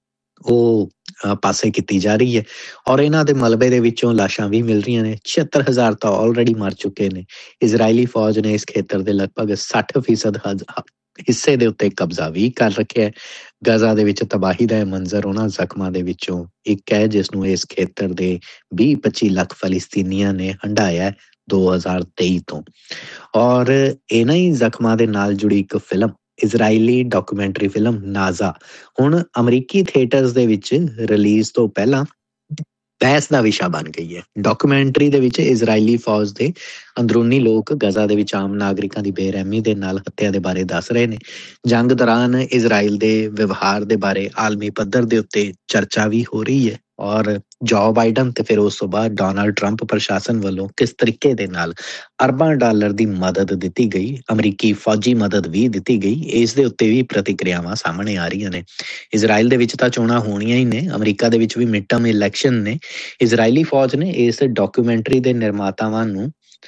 ਉਹ ਪਾਸੇ ਕੀਤੀ ਜਾ ਰਹੀ ਹੈ ਔਰ ਇਹਨਾਂ ਦੇ ਮਲਬੇ ਦੇ ਵਿੱਚੋਂ ਲਾਸ਼ਾਂ ਵੀ ਮਿਲ ਰਹੀਆਂ ਨੇ। ਛਿਹੱਤਰ ਹਜ਼ਾਰ ਤਾਂ ਆਲਰੇਡੀ ਮਰ ਚੁੱਕੇ ਨੇ। ਇਜ਼ਰਾਈਲੀ ਫੌਜ ਨੇ ਇਸ ਖੇਤਰ ਦੇ ਲਗਭਗ ਸੱਠ ਫੀਸਦ ਹਿੱਸੇ ਦੇ ਉੱਤੇ ਕਬਜ਼ਾ ਵੀ ਕਰ ਰੱਖਿਆ। ਗਜ਼ਾ ਦੇ ਵਿੱਚ ਤਬਾਹੀ ਦਾ ਇਹ ਮੰਜ਼ਰ ਉਹਨਾਂ ਜ਼ਖਮਾਂ ਦੇ ਵਿੱਚੋਂ ਇੱਕ ਹੈ ਜਿਸ ਨੂੰ ਇਸ ਖੇਤਰ ਦੇ ਵੀਹ ਪੱਚੀ ਲੱਖ ਫਲਸਤੀਨੀਆਂ ਨੇ ਹੰਢਾਇਆ ਦੋ ਹਜ਼ਾਰ ਤੇਈ ਤੋਂ। ਔਰ ਇਹਨਾਂ ਹੀ ਜ਼ਖਮਾਂ ਦੇ ਨਾਲ ਜੁੜੀ ਇੱਕ ਫਿਲਮ, ਇਜ਼ਰਾਈਲੀ ਡਾਕੂਮੈਂਟਰੀ ਫਿਲਮ ਨਾਜ਼ਾ, ਹੁਣ ਅਮਰੀਕੀ ਥੀਏਟਰਸ ਦੇ ਵਿੱਚ ਰਿਲੀਜ਼ ਤੋਂ ਪਹਿਲਾਂ ਬਹਿਸ ਦਾ ਵਿਸ਼ਾ ਬਣ ਗਈ ਹੈ। ਡਾਕੂਮੈਂਟਰੀ ਦੇ ਵਿੱਚ ਇਜ਼ਰਾਈਲੀ ਫੌਜ ਦੇ ਅੰਦਰੂਨੀ ਲੋਕ ਗਜ਼ਾ ਦੇ ਵਿੱਚ ਆਮ ਨਾਗਰਿਕਾਂ ਦੀ ਬੇਰਹਿਮੀ ਦੇ ਨਾਲ ਹੱਤਿਆ ਦੇ ਬਾਰੇ ਦੱਸ ਰਹੇ ਨੇ। ਜੰਗ ਦੌਰਾਨ ਇਜ਼ਰਾਈਲ ਦੇ ਵਿਵਹਾਰ ਦੇ ਬਾਰੇ ਆਲਮੀ ਪੱਧਰ ਦੇ ਉੱਤੇ ਚਰਚਾ ਵੀ ਹੋ ਰਹੀ ਹੈ ਔਰ ਜੋ ਬਾਈਡਨ ਤੇ ਫਿਰ ਉਸ ਤੋਂ ਬਾਅਦ ਡੋਨਾਲਡ ਟਰੰਪ ਪ੍ਰਸ਼ਾਸਨ ਵੱਲੋਂ ਕਿਸ ਤਰੀਕੇ ਦੇ ਨਾਲ ਅਰਬਾਂ ਡਾਲਰ ਦੀ ਮਦਦ ਦਿੱਤੀ ਗਈ, ਅਮਰੀਕੀ ਫੌਜੀ ਮਦਦ ਵੀ ਦਿੱਤੀ ਗਈ, ਇਸ ਦੇ ਉੱਤੇ ਵੀ ਪ੍ਰਤੀਕਿਰਿਆਵਾਂ ਸਾਹਮਣੇ ਆ ਰਹੀਆਂ ਨੇ। ਇਜ਼ਰਾਈਲ ਦੇ ਵਿੱਚ ਤਾਂ ਚੋਣਾਂ ਹੋਣੀਆਂ ਹੀ ਨੇ, ਅਮਰੀਕਾ ਦੇ ਵਿੱਚ ਵੀ ਮਿਡ ਟਰਮ ਇਲੈਕਸ਼ਨ ਨੇ। ਇਜ਼ਰਾਈਲੀ ਫੌਜ ਨੇ ਇਸ ਡਾਕੂਮੈਂਟਰੀ ਦੇ ਨਿਰਮਾਤਾਵਾਂ ਨੂੰ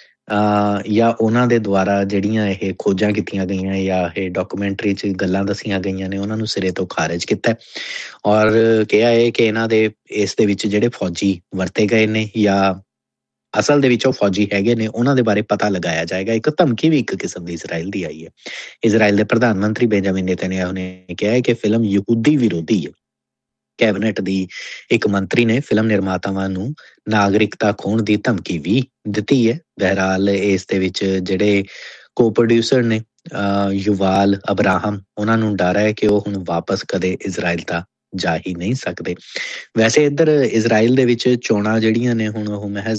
ਜਾਂ ਉਹਨਾਂ ਦੇ ਦੁਆਰਾ ਜਿਹੜੀਆਂ ਇਹ ਖੋਜਾਂ ਕੀਤੀਆਂ ਗਈਆਂ ਜਾਂ ਇਹ ਡਾਕੂਮੈਂਟਰੀ 'ਚ ਗੱਲਾਂ ਦੱਸੀਆਂ ਗਈਆਂ ਨੇ ਉਹਨਾਂ ਨੂੰ ਸਿਰੇ ਤੋਂ ਖਾਰਿਜ ਕੀਤਾ ਔਰ ਕਿਹਾ ਹੈ ਕਿ ਇਹਨਾਂ ਦੇ ਇਸ ਦੇ ਵਿੱਚ ਜਿਹੜੇ ਫੌਜੀ ਵਰਤੇ ਗਏ ਨੇ ਜਾਂ ਅਸਲ ਦੇ ਵਿੱਚ ਉਹ ਫੌਜੀ ਹੈਗੇ ਨੇ ਉਹਨਾਂ ਦੇ ਬਾਰੇ ਪਤਾ ਲਗਾਇਆ ਜਾਏਗਾ। ਇੱਕ ਧਮਕੀ ਵੀ ਇੱਕ ਕਿਸਮ ਦੀ ਇਜ਼ਰਾਈਲ ਦੀ ਆਈ ਹੈ। ਇਜ਼ਰਾਈਲ ਦੇ ਪ੍ਰਧਾਨ ਮੰਤਰੀ ਬੈਂਜਾਮਿਨ ਨੇਤਨਯਾਹੂ ਨੇ ਕਿਹਾ ਹੈ ਕਿ ਫਿਲਮ ਯਹੂਦੀ ਵਿਰੋਧੀ ਹੈ। ਕੈਬਨਿਟ ਦੀ ਇੱਕ ਮੰਤਰੀ ਨੇ ਫਿਲਮ ਨਿਰਮਾਤਾਵਾਂ ਨੂੰ ਨਾਗਰਿਕਤਾ ਖੋਹਣ ਦੀ ਧਮਕੀ ਵੀ ਦਿੱਤੀ ਹੈ। ਬਹਰਾਲ ਇਸ ਦੇ ਵਿੱਚ ਜਿਹੜੇ ਕੋ ਪ੍ਰੋਡਿਊਸਰ ਨੇ ਯੁਵਾਲ ਅਬਰਾਹਮ, ਉਹਨਾਂ ਨੂੰ ਡਰ ਹੈ ਕਿ ਉਹ ਹੁਣ ਵਾਪਸ ਕਦੇ ਇਜ਼ਰਾਈਲ ਤਾਂ ਜਾ ਹੀ ਨਹੀਂ ਸਕਦੇ। ਵੈਸੇ ਇੱਧਰ ਇਜ਼ਰਾਈਲ ਦੇ ਵਿੱਚ ਚੋਣਾਂ ਜਿਹੜੀਆਂ ਨੇ ਹੁਣ ਉਹ ਮਹਿਜ਼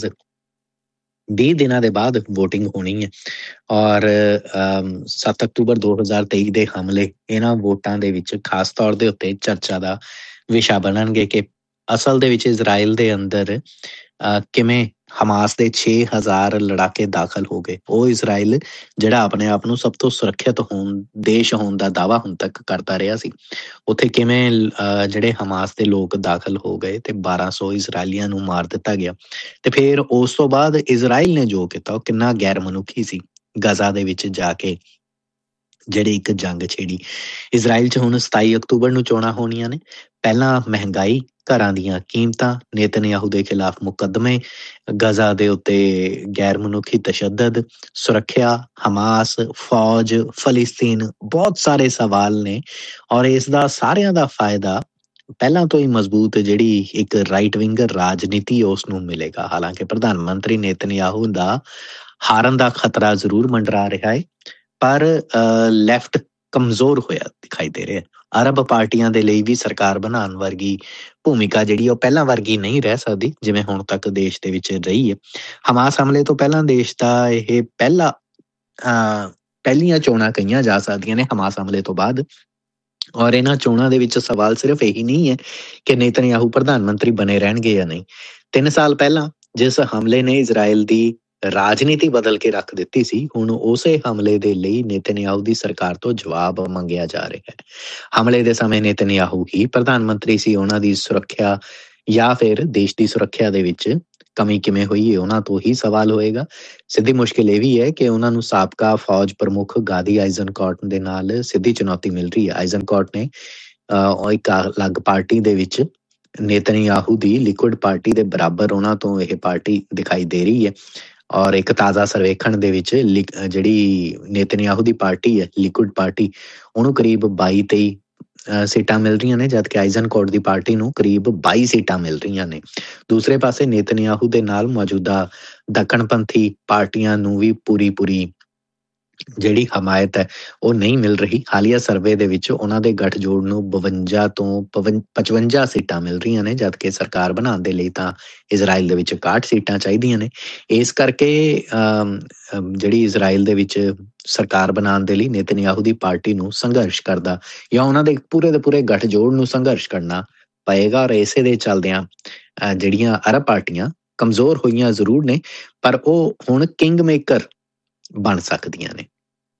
ਵੀਹ ਦਿਨਾਂ ਦੇ ਬਾਅਦ ਵੋਟਿੰਗ ਹੋਣੀ ਹੈ ਔਰ ਸੱਤ ਅਕਤੂਬਰ ਦੋ ਹਜ਼ਾਰ ਤੇਈ ਦੇ ਹਮਲੇ ਇਹਨਾਂ ਵੋਟਾਂ ਦੇ ਵਿੱਚ ਖਾਸ ਤੌਰ ਦੇ ਉੱਤੇ ਚਰਚਾ ਦਾ ਵਿਸ਼ਾ ਬਣਨਗੇ ਕਿ ਅਸਲ ਦੇ ਵਿੱਚ ਇਜ਼ਰਾਈਲ ਦੇ ਅੰਦਰ ਕਿਵੇਂ ਹਮਾਸ ਦੇ ਛੇ ਹਜ਼ਾਰ ਲੜਾਕੇ ਦਾਖਲ ਹੋ ਗਏ। ਉਹ ਇਜ਼ਰਾਈਲ ਜਿਹੜਾ ਆਪਣੇ ਆਪ ਨੂੰ ਸਭ ਤੋਂ ਸੁਰੱਖਿਅਤ ਹੋਣ ਦੇਸ਼ ਹੋਣ ਦਾ ਦਾਅਵਾ ਹੁਣ ਤੱਕ ਕਰਦਾ ਰਿਹਾ ਸੀ, ਉੱਥੇ ਕਿਵੇਂ ਜਿਹੜੇ ਹਮਾਸ ਦੇ ਲੋਕ ਦਾਖਲ ਹੋ ਗਏ ਤੇ ਬਾਰਾਂ ਸੌ ਇਜ਼ਰਾਈਲੀਆਂ ਨੂੰ ਮਾਰ ਦਿੱਤਾ ਗਿਆ। ਤੇ ਫਿਰ ਉਸ ਤੋਂ ਬਾਅਦ ਇਜ਼ਰਾਈਲ ਨੇ ਜੋ ਕੀਤਾ ਉਹ ਕਿੰਨਾ ਗੈਰ ਮਨੁੱਖੀ ਸੀ। ਗਜ਼ਾ ਦੇ ਵਿੱਚ ਜਾ ਕੇ ਜਿਹੜੀ ਇੱਕ ਜੰਗ ਛੇੜੀ। ਇਜ਼ਰਾਈਲ 'ਚ ਹੁਣ ਸਤਾਈ ਅਕਤੂਬਰ ਨੂੰ ਚੋਣਾਂ ਹੋਣੀਆਂ ਨੇ। ਪਹਿਲਾਂ ਮਹਿੰਗਾਈ, ਘਰਾਂ ਦੀਆਂ ਕੀਮਤਾਂ, ਨੇਤਨਯਾਹੂ ਦੇ ਖਿਲਾਫ ਮੁਕੱਦਮੇ, ਗਜ਼ਾ ਦੇ ਉੱਤੇ ਗੈਰ ਮਨੁੱਖੀ ਤਸ਼ੱਦਦ, ਸੁਰੱਖਿਆ, ਹਮਾਸ, ਫੌਜ, ਫਲਸਤੀਨ, ਬਹੁਤ ਸਾਰੇ ਸਵਾਲ ਨੇ ਔਰ ਇਸ ਦਾ ਸਾਰਿਆਂ ਦਾ ਫਾਇਦਾ ਪਹਿਲਾਂ ਤੋਂ ਹੀ ਮਜ਼ਬੂਤ ਜਿਹੜੀ ਇੱਕ ਰਾਈਟ ਵਿੰਗਰ ਰਾਜਨੀਤੀ ਉਸ ਨੂੰ ਮਿਲੇਗਾ। ਹਾਲਾਂਕਿ ਪ੍ਰਧਾਨ ਮੰਤਰੀ ਨੇਤਨਯਾਹੂ ਦਾ ਹਾਰਨ ਦਾ ਖਤਰਾ ਜ਼ਰੂਰ ਮੰਡਰਾ ਰਿਹਾ ਹੈ ਪਰ ਲੈਫਟ ਕਮਜ਼ੋਰ ਹੋਇਆ ਦਿਖਾਈ ਦੇ ਰਿਹਾ। ਅਰਬ ਪਾਰਟੀਆਂ ਦੇ ਲਈ ਵੀ ਸਰਕਾਰ ਬਣਾਉਣ ਵਰਗੀ ਭੂਮਿਕਾ ਜਿਹੜੀ ਉਹ ਪਹਿਲਾਂ ਵਰਗੀ ਨਹੀਂ ਰਹਿ ਸਕਦੀ ਜਿਵੇਂ ਹੁਣ ਤੱਕ ਦੇਸ਼ ਦੇ ਵਿੱਚ ਰਹੀ ਹੈ। ਹਮਾਸ ਹਮਲੇ ਤੋਂ ਪਹਿਲਾਂ ਦੇਸ਼ ਦਾ ਇਹ ਪਹਿਲਾ ਪਹਿਲੀਆਂ ਚੋਣਾਂ ਕਹੀਆਂ ਜਾ ਸਕਦੀਆਂ ਨੇ। ਹਮਾਸ ਹਮਲੇ ਤੋਂ ਬਾਅਦ ਔਰ ਇਹਨਾਂ ਚੋਣਾਂ ਦੇ ਵਿੱਚ ਸਵਾਲ ਸਿਰਫ ਇਹੀ ਨਹੀਂ ਹੈ ਕਿ ਨੇਤਨਯਾਹੂ ਪ੍ਰਧਾਨ ਮੰਤਰੀ ਬਣੇ ਰਹਿਣਗੇ ਜਾਂ ਨਹੀਂ। ਤਿੰਨ ਸਾਲ ਪਹਿਲਾਂ ਜਿਸ ਹਮਲੇ ਨੇ ਇਜ਼ਰਾਈਲ ਦੀ ਰਾਜਨੀਤੀ ਬਦਲ ਕੇ ਰੱਖ ਦਿੱਤੀ ਸੀ, ਹੁਣ ਉਸੇ ਹਮਲੇ ਦੇ ਲਈ ਨੇਤਨਯਾਹੂ ਦੀ ਸਰਕਾਰ ਤੋਂ ਜਵਾਬ ਮੰਗਿਆ ਜਾ ਰਿਹਾ ਹੈ। ਹਮਲੇ ਦੇ ਸਮੇਂ ਨੇਤਨਯਾਹੂ ਹੀ ਪ੍ਰਧਾਨ ਮੰਤਰੀ ਸੀ, ਉਹਨਾਂ ਦੀ ਸੁਰੱਖਿਆ ਜਾਂ ਫਿਰ ਦੇਸ਼ ਦੀ ਸੁਰੱਖਿਆ ਦੇ ਵਿੱਚ ਕਮੀ ਕਿਵੇਂ ਹੋਈ ਹੈ ਉਹਨਾਂ ਤੋਂ ਹੀ ਸਵਾਲ ਹੋਏਗਾ। ਸਿੱਧੀ ਮੁਸ਼ਕਿਲ ਇਹ ਵੀ ਹੈ ਕਿ ਉਹਨਾਂ ਨੂੰ ਸਾਬਕਾ ਫੌਜ ਪ੍ਰਮੁੱਖ ਗਾਦੀ ਆਈਜ਼ਨਕੌਟ ਦੇ ਨਾਲ ਸਿੱਧੀ ਚੁਣੌਤੀ ਮਿਲ ਰਹੀ ਹੈ। ਆਈਜ਼ਨਕੌਟ ਨੇ ਅਹ ਇੱਕ ਅਲੱਗ ਪਾਰਟੀ ਦੇ ਵਿੱਚ ਨੇਤਨਯਾਹੂ ਦੀ ਲਿਕੁਇਡ ਪਾਰਟੀ ਦੇ ਬਰਾਬਰ ਉਹਨਾਂ ਤੋਂ ਇਹ ਪਾਰਟੀ ਦਿਖਾਈ ਦੇ ਰਹੀ ਹੈ। ਔਰ ਇੱਕ ਤਾਜ਼ਾ ਸਰਵੇਖਣ ਦੇ ਵਿੱਚ ਜਿਹੜੀ ਨੇਤਨਯਾਹੂ ਦੀ ਪਾਰਟੀ ਹੈ ਲਿਕੁਇਡ ਪਾਰਟੀ, ਉਹਨੂੰ ਕਰੀਬ ਬਾਈ ਤੇਈ ਸੀਟਾਂ ਮਿਲ ਰਹੀਆਂ ਨੇ, ਜਦਕਿ ਆਈਜ਼ਨਕੌਟ ਦੀ ਪਾਰਟੀ ਨੂੰ ਕਰੀਬ ਬਾਈ ਸੀਟਾਂ ਮਿਲ ਰਹੀਆਂ ਨੇ। ਦੂਸਰੇ ਪਾਸੇ ਨੇਤਨਯਾਹੂ ਦੇ ਨਾਲ ਮੌਜੂਦਾ ਦੱਖਣਪੰਥੀ ਪਾਰਟੀਆਂ ਨੂੰ ਵੀ ਪੂਰੀ ਪੂਰੀ ਜਿਹੜੀ ਹਮਾਇਤ ਹੈ ਉਹ ਨਹੀਂ ਮਿਲ ਰਹੀ। ਹਾਲੀਆ ਸਰਵੇ ਦੇ ਵਿੱਚ ਉਹਨਾਂ ਦੇ ਗੱਠਜੋੜ ਨੂੰ ਬਵੰਜਾ ਤੋਂ ਪਚਵੰਜਾ ਸੀਟਾਂ ਮਿਲ ਰਹੀਆਂ ਨੇ, ਜਦਕਿ ਸਰਕਾਰ ਬਣਾਉਣ ਦੇ ਲਈ ਤਾਂ ਇਜ਼ਰਾਈਲ ਦੇ ਵਿੱਚ ਇਕਾਹਠ ਸੀਟਾਂ ਚਾਹੀਦੀਆਂ ਨੇ। ਇਸ ਕਰਕੇ ਜਿਹੜੀ ਇਜ਼ਰਾਈਲ ਦੇ ਵਿੱਚ ਸਰਕਾਰ ਬਣਾਉਣ ਦੇ ਲਈ ਨੇਤਨਯਾਹੂ ਦੀ ਪਾਰਟੀ ਨੂੰ ਸੰਘਰਸ਼ ਕਰਦਾ ਜਾਂ ਉਹਨਾਂ ਦੇ ਪੂਰੇ ਦੇ ਪੂਰੇ ਗੱਠਜੋੜ ਨੂੰ ਸੰਘਰਸ਼ ਕਰਨਾ ਪਏਗਾ। ਔਰ ਇਸੇ ਦੇ ਚੱਲਦਿਆਂ ਜਿਹੜੀਆਂ ਅਰਬ ਪਾਰਟੀਆਂ ਕਮਜ਼ੋਰ ਹੋਈਆਂ ਜ਼ਰੂਰ ਨੇ, ਪਰ ਉਹ ਹੁਣ ਕਿੰਗ ਮੇਕਰ ਬਣ ਸਕਦੀਆਂ ਨੇ।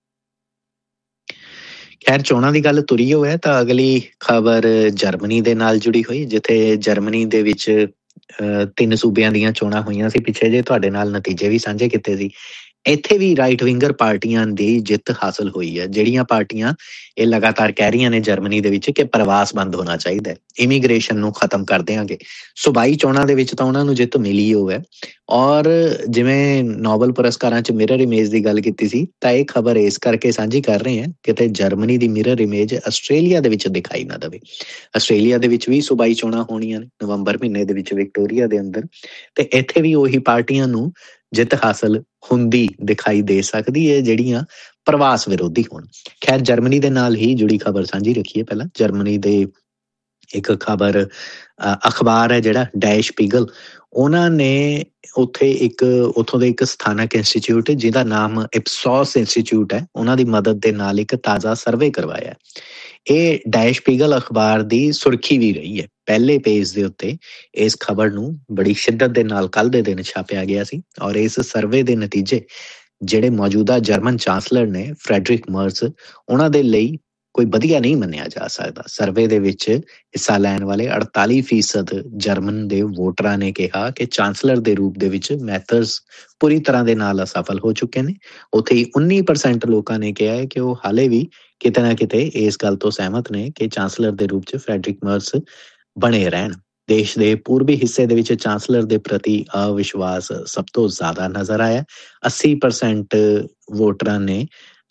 ਖੈਰ, ਚੋਣਾਂ ਦੀ ਗੱਲ ਤੁਰੀ ਹੋਇਆ ਤਾਂ ਅਗਲੀ ਖਬਰ ਜਰਮਨੀ ਦੇ ਨਾਲ ਜੁੜੀ ਹੋਈ, ਜਿੱਥੇ ਜਰਮਨੀ ਦੇ ਵਿੱਚ ਤਿੰਨ ਸੂਬਿਆਂ ਦੀਆਂ ਚੋਣਾਂ ਹੋਈਆਂ ਸੀ ਪਿੱਛੇ ਜੇ, ਤੁਹਾਡੇ ਨਾਲ ਨਤੀਜੇ ਵੀ ਸਾਂਝੇ ਕੀਤੇ ਸੀ। ਇੱਥੇ ਵੀ ਰਾਈਟ ਵਿੰਗਰ ਪਾਰਟੀਆਂ ਦੀ ਜਿੱਤ ਹਾਸਲ ਹੋਈ ਹੈ। ਜਿਹੜੀਆਂ ਪਾਰਟੀਆਂ ਇਹ ਲਗਾਤਾਰ ਕਹਿ ਰਹੀਆਂ ਨੇ ਜਰਮਨੀ ਦੇ ਵਿੱਚ ਕਿ ਪ੍ਰਵਾਸ ਬੰਦ ਹੋਣਾ ਚਾਹੀਦਾ ਹੈ, ਇਮੀਗ੍ਰੇਸ਼ਨ ਨੂੰ ਖਤਮ ਕਰ ਦਿਆਂਗੇ, ਸੂਬਾਈ ਚੋਣਾਂ ਦੇ ਵਿੱਚ ਤਾਂ ਉਹਨਾਂ ਨੂੰ ਜਿੱਤ ਮਿਲੀ ਹੋ ਹੈ। ਔਰ ਜਿਵੇਂ ਨੋਬਲ ਪੁਰਸਕਾਰਾਂ 'ਚ ਮਿਰਰ ਇਮੇਜ ਦੀ ਗੱਲ ਕੀਤੀ ਸੀ, ਤਾਂ ਇਹ ਖਬਰ ਇਸ ਕਰਕੇ ਸਾਂਝੀ ਕਰ ਰਹੇ ਹਾਂ ਕਿਤੇ ਜਰਮਨੀ ਦੀ ਮਿਰਰ ਇਮੇਜ ਆਸਟ੍ਰੇਲੀਆ ਦੇ ਵਿੱਚ ਦਿਖਾਈ ਨਾ ਦੇਵੇ। ਆਸਟ੍ਰੇਲੀਆ ਦੇ ਵਿੱਚ ਵੀ ਸੂਬਾਈ ਚੋਣਾਂ ਹੋਣੀਆਂ ਨੇ ਨਵੰਬਰ ਮਹੀਨੇ ਦੇ ਵਿੱਚ ਵਿਕਟੋਰੀਆ ਦੇ ਅੰਦਰ, ਤੇ ਇੱਥੇ ਵੀ ਉਹੀ ਪਾਰਟੀਆਂ ਨੂੰ ਜਿੱਤ ਹਾਸਲ ਹੁੰਦੀ ਦਿਖਾਈ ਦੇ ਸਕਦੀ ਹੈ ਜਿਹੜੀਆਂ ਪ੍ਰਵਾਸ ਵਿਰੋਧੀ ਹੋਣ। ਖੈਰ, ਜਰਮਨੀ ਦੇ ਨਾਲ ਹੀ ਜੁੜੀ ਖਬਰ ਸਾਂਝੀ ਰੱਖੀਏ। ਪਹਿਲਾਂ ਜਰਮਨੀ ਦੇ ਇੱਕ ਖਬਰ ਅਖਬਾਰ ਹੈ ਜਿਹੜਾ ਡੈਸ਼ ਸ਼ਪੀਗਲ, ਉਹਨਾਂ ਨੇ ਉੱਥੇ ਇੱਕ ਉੱਥੋਂ ਦੇ ਇੱਕ ਸਥਾਨਕ ਇੰਸਟੀਚਿਊਟ ਜਿਹਦਾ ਨਾਮ ਇਪਸੋਸ ਇੰਸਟੀਚਿਊਟ ਹੈ, ਉਹਨਾਂ ਦੀ ਮਦਦ ਦੇ ਨਾਲ ਇੱਕ ਤਾਜ਼ਾ ਸਰਵੇ ਕਰਵਾਇਆ। ਇਹ ਡੈਸ਼ ਸ਼ਪੀਗਲ ਅਖਬਾਰ ਦੀ ਸੁਰਖੀ ਵੀ ਰਹੀ ਹੈ। ਪਹਿਲੇ ਪੇਜ ਦੇ ਉੱਤੇ ਇਸ ਖਬਰ ਨੂੰ ਬੜੀ ਸ਼ਿੱਦਤ ਦੇ ਨਾਲ ਕੱਲ੍ਹ ਦੇ ਦਿਨ ਛਾਪਿਆ ਗਿਆ ਸੀ। ਔਰ ਇਸ ਸਰਵੇ ਦੇ ਨਤੀਜੇ ਜਿਹੜੇ ਮੌਜੂਦਾ ਜਰਮਨ ਚਾਂਸਲਰ ਨੇ ਫਰੈਡਰਿਕ ਮਰਜ਼, ਉਹਨਾਂ ਦੇ ਲਈ ਕੋਈ ਵਧੀਆ ਨਹੀਂ ਮੰਨਿਆ ਜਾ ਸਕਦਾ। ਸਰਵੇ ਦੇ ਵਿੱਚ ਹਿੱਸਾ ਲੈਣ ਵਾਲੇ ਅੜਤਾਲੀ ਫੀਸਦ ਜਰਮਨ ਦੇ ਵੋਟਰਾਂ ਨੇ ਕਿਹਾ ਕਿ ਚਾਂਸਲਰ ਦੇ ਰੂਪ ਦੇ ਵਿੱਚ ਮੈਥਰਸ ਪੂਰੀ ਤਰ੍ਹਾਂ ਦੇ ਨਾਲ ਅਸਫਲ ਹੋ ਚੁੱਕੇ ਨੇ। ਉੱਥੇ ਹੀ ਉੱਨੀ ਪਰਸੈਂਟ ਲੋਕਾਂ ਨੇ ਕਿਹਾ ਹੈ ਕਿ ਉਹ ਹਾਲੇ ਵੀ ਕਿਤੇ ਨਾ ਕਿਤੇ ਇਸ ਗੱਲ ਤੋਂ ਸਹਿਮਤ ਨੇ ਕਿ ਚਾਂਸਲਰ ਦੇ ਰੂਪ 'ਚ ਫਰੈਡਰਿਕ ਮਰਜ਼ ਬਣੇ ਰਹਿਣ। ਦੇਸ਼ ਦੇ ਪੂਰਬੀ ਹਿੱਸੇ ਦੇ ਵਿੱਚ ਚਾਂਸਲਰ ਦੇ ਪ੍ਰਤੀ ਅਵਿਸ਼ਵਾਸ ਸਭ ਤੋਂ ਜ਼ਿਆਦਾ ਨਜ਼ਰ ਆਇਆ। ਅੱਸੀ ਪਰਸੈਂਟ ਵੋਟਰਾਂ ਨੇ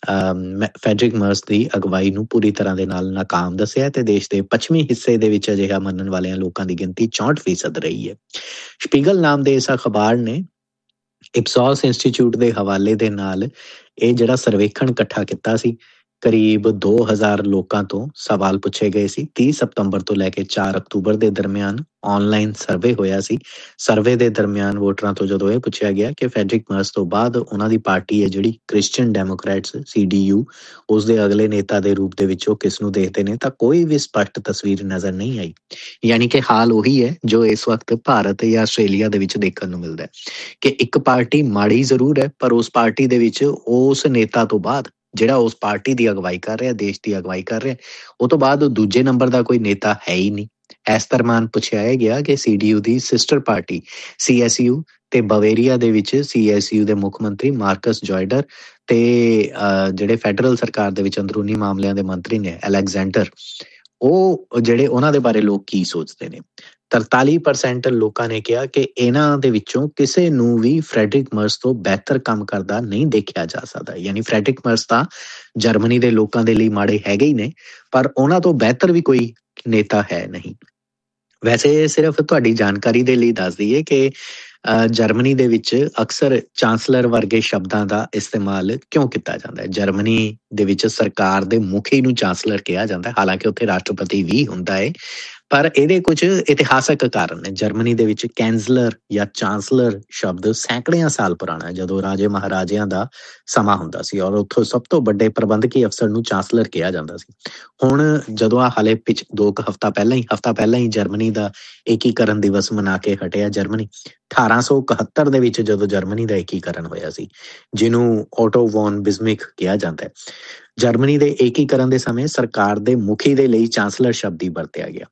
ਫੈਡਰਿਕ ਮਰਜ਼ ਦੀ ਅਗਵਾਈ ਨੂੰ ਪੂਰੀ ਤਰ੍ਹਾਂ ਦੇ ਨਾਲ ਨਾਕਾਮ ਦੱਸਿਆ ਤੇ ਦੇਸ਼ ਦੇ ਪੱਛਮੀ ਹਿੱਸੇ ਦੇ ਵਿੱਚ ਅਜਿਹਾ ਮੰਨਣ ਵਾਲਿਆਂ ਲੋਕਾਂ ਦੀ ਗਿਣਤੀ ਚੌਂਹਠ ਫੀਸਦ ਰਹੀ ਹੈ। ਸ਼ਪੀਗਲ ਨਾਮ ਦੇ ਇਸ ਅਖਬਾਰ ਨੇ ਇਪਸੋਸ ਇੰਸਟੀਚਿਊਟ ਦੇ ਹਵਾਲੇ ਦੇ ਨਾਲ ਇਹ ਜਿਹੜਾ ਸਰਵੇਖਣ ਇਕੱਠਾ ਕੀਤਾ ਸੀ। ਕਰੀਬ ਦੋ ਹਜ਼ਾਰ ਲੋਕਾਂ ਤੋਂ ਸਵਾਲ ਪੁੱਛੇ ਗਏ ਸੀ। ਤੀਹ ਸਤੰਬਰ ਤੋਂ ਲੈ ਕੇ ਚਾਰ ਅਕਤੂਬਰ ਦੇ ਦਰਮਿਆਨ ਆਨਲਾਈਨ ਸਰਵੇ ਹੋਇਆ ਸੀ। ਸਰਵੇ ਦੇ ਦਰਮਿਆਨ ਵੋਟਰਾਂ ਤੋਂ ਜਦੋਂ ਇਹ ਪੁੱਛਿਆ ਗਿਆ ਕਿ ਫੈਡਰਿਕ ਮਰਜ਼ ਤੋਂ ਬਾਅਦ ਉਹਨਾਂ ਦੀ ਪਾਰਟੀ ਹੈ ਜਿਹੜੀ Christian Democrats C D U, ਉਸ ਦੇ ਅਗਲੇ ਨੇਤਾ ਦੇ ਰੂਪ ਦੇ ਵਿੱਚ ਉਹ ਕਿਸ ਨੂੰ ਦੇਖਦੇ ਨੇ, ਤਾਂ ਕੋਈ ਵੀ ਸਪਸ਼ਟ ਤਸਵੀਰ ਨਜ਼ਰ ਨਹੀਂ ਆਈ। ਯਾਨੀ ਕਿ ਹਾਲ ਉਹੀ ਹੈ ਜੋ ਇਸ ਵਕਤ ਭਾਰਤ ਜਾਂ ਆਸਟ੍ਰੇਲੀਆ ਦੇ ਵਿੱਚ ਦੇਖਣ ਨੂੰ ਮਿਲਦਾ ਹੈ ਕਿ ਇੱਕ ਪਾਰਟੀ ਮਾੜੀ ਜ਼ਰੂਰ ਹੈ, ਪਰ ਉਸ ਪਾਰਟੀ ਦੇ ਵਿੱਚ ਉਸ ਨੇਤਾ ਤੋਂ ਬਾਅਦ ਜਿਹੜਾ ਉਸ ਪਾਰਟੀ ਦੀ ਅਗਵਾਈ ਕਰ ਰਿਹਾ, ਦੇਸ਼ ਦੀ ਅਗਵਾਈ ਕਰ ਰਿਹਾ, ਉਹ ਤੋਂ ਬਾਅਦ ਦੂਜੇ ਨੰਬਰ ਦਾ ਕੋਈ ਨੇਤਾ ਹੈ ਹੀ ਨਹੀਂ। ਇਸ ਦਰਮਿਆਨ ਪੁੱਛਿਆ ਗਿਆ ਕਿ C D U the sister party C S you ਤੇ ਬਵੇਰੀਆ ਦੇ ਵਿੱਚ ਸੀ ਐਸ ਯੂ ਦੇ ਮੁੱਖ ਮੰਤਰੀ ਮਾਰਕਸ ਜੋਇਡਰ ਤੇ ਜਿਹੜੇ ਫੈਡਰਲ ਸਰਕਾਰ ਦੇ ਵਿੱਚ ਅੰਦਰੂਨੀ ਮਾਮਲਿਆਂ ਦੇ ਮੰਤਰੀ ਨੇ ਅਲੈਗਜ਼ੈਂਡਰ, ਉਹ ਜਿਹੜੇ ਉਹਨਾਂ ਦੇ ਬਾਰੇ ਲੋਕ ਕੀ ਸੋਚਦੇ ਨੇ। ਤਰਤਾਲੀ ਪਰਸੈਂਟ ਲੋਕਾਂ ਨੇ ਕਿਹਾ ਕਿ ਇਹਨਾਂ ਦੇ ਵਿੱਚੋਂ ਕਿਸੇ ਨੂੰ ਵੀ ਫਰੈਡਰਿਕ ਮਰਜ਼ ਤੋਂ ਬਿਹਤਰ ਕੰਮ ਕਰਦਾ ਨਹੀਂ ਦੇਖਿਆ ਜਾ ਸਕਦਾ। ਯਾਨੀ ਫਰੈਡਰਿਕ ਮਰਜ਼ ਤਾਂ ਜਰਮਨੀ ਦੇ ਲੋਕਾਂ ਦੇ ਲਈ ਮਾੜੇ ਹੈਗੇ ਹੀ ਨੇ, ਪਰ ਉਹਨਾਂ ਤੋਂ ਬਿਹਤਰ ਵੀ ਕੋਈ ਨੇਤਾ ਹੈ ਨਹੀਂ। ਵੈਸੇ ਸਿਰਫ ਤੁਹਾਡੀ ਜਾਣਕਾਰੀ ਦੇ ਲਈ ਦੱਸ ਦਈਏ ਕਿ ਜਰਮਨੀ ਦੇ ਵਿੱਚ ਅਕਸਰ ਚਾਂਸਲਰ ਵਰਗੇ ਸ਼ਬਦਾਂ ਦਾ ਇਸਤੇਮਾਲ ਕਿਉਂ ਕੀਤਾ ਜਾਂਦਾ ਹੈ। ਜਰਮਨੀ ਦੇ ਵਿੱਚ ਸਰਕਾਰ ਦੇ ਮੁਖੀ ਨੂੰ ਚਾਂਸਲਰ ਕਿਹਾ ਜਾਂਦਾ ਹੈ, ਹਾਲਾਂਕਿ ਉੱਥੇ ਰਾਸ਼ਟਰਪਤੀ ਵੀ ਹੁੰਦਾ ਹੈ, ਪਰ ਇਹਦੇ ਕੁਝ ਇਤਿਹਾਸਕ ਕਾਰਨ ਨੇ। ਜਰਮਨੀ ਦੇ ਵਿੱਚ ਕੈਂਸਲਰ ਜਾਂ ਚਾਂਸਲਰ ਸ਼ਬਦ ਸੈਂਕੜਿਆਂ ਸਾਲ ਪੁਰਾਣਾ ਹੈ, ਜਦੋਂ ਰਾਜੇ ਮਹਾਰਾਜਿਆਂ ਦਾ ਸਮਾਂ ਹੁੰਦਾ ਸੀ, ਔਰ ਉੱਥੋਂ ਸਭ ਤੋਂ ਵੱਡੇ ਪ੍ਰਬੰਧਕੀ ਅਫਸਰ ਨੂੰ ਚਾਂਸਲਰ ਕਿਹਾ ਜਾਂਦਾ ਸੀ। ਹੁਣ ਜਦੋਂ ਆ ਹਾਲੇ ਪਿਛ ਦੋ ਕੁ ਹਫ਼ਤਾ ਪਹਿਲਾਂ ਹੀ ਹਫ਼ਤਾ ਪਹਿਲਾਂ ਹੀ ਜਰਮਨੀ ਦਾ ਏਕੀਕਰਨ ਦਿਵਸ ਮਨਾ ਕੇ ਹਟਿਆ ਜਰਮਨੀ। ਅਠਾਰਾਂ ਸੌ ਇਕਹੱਤਰ ਦੇ ਵਿੱਚ ਜਦੋਂ ਜਰਮਨੀ ਦਾ ਏਕੀਕਰਨ ਹੋਇਆ ਸੀ, ਜਿਹਨੂੰ ਓਟੋ ਵੌਨ ਬਿਸਮਿਕ ਕਿਹਾ ਜਾਂਦਾ ਹੈ, ਜਰਮਨੀ ਦੇ ਏਕੀਕਰਨ ਦੇ ਸਮੇਂ ਸਰਕਾਰ ਦੇ ਮੁਖੀ ਦੇ ਲਈ ਚਾਂਸਲਰ ਸ਼ਬਦ ਹੀ ਵਰਤਿਆ ਗਿਆ।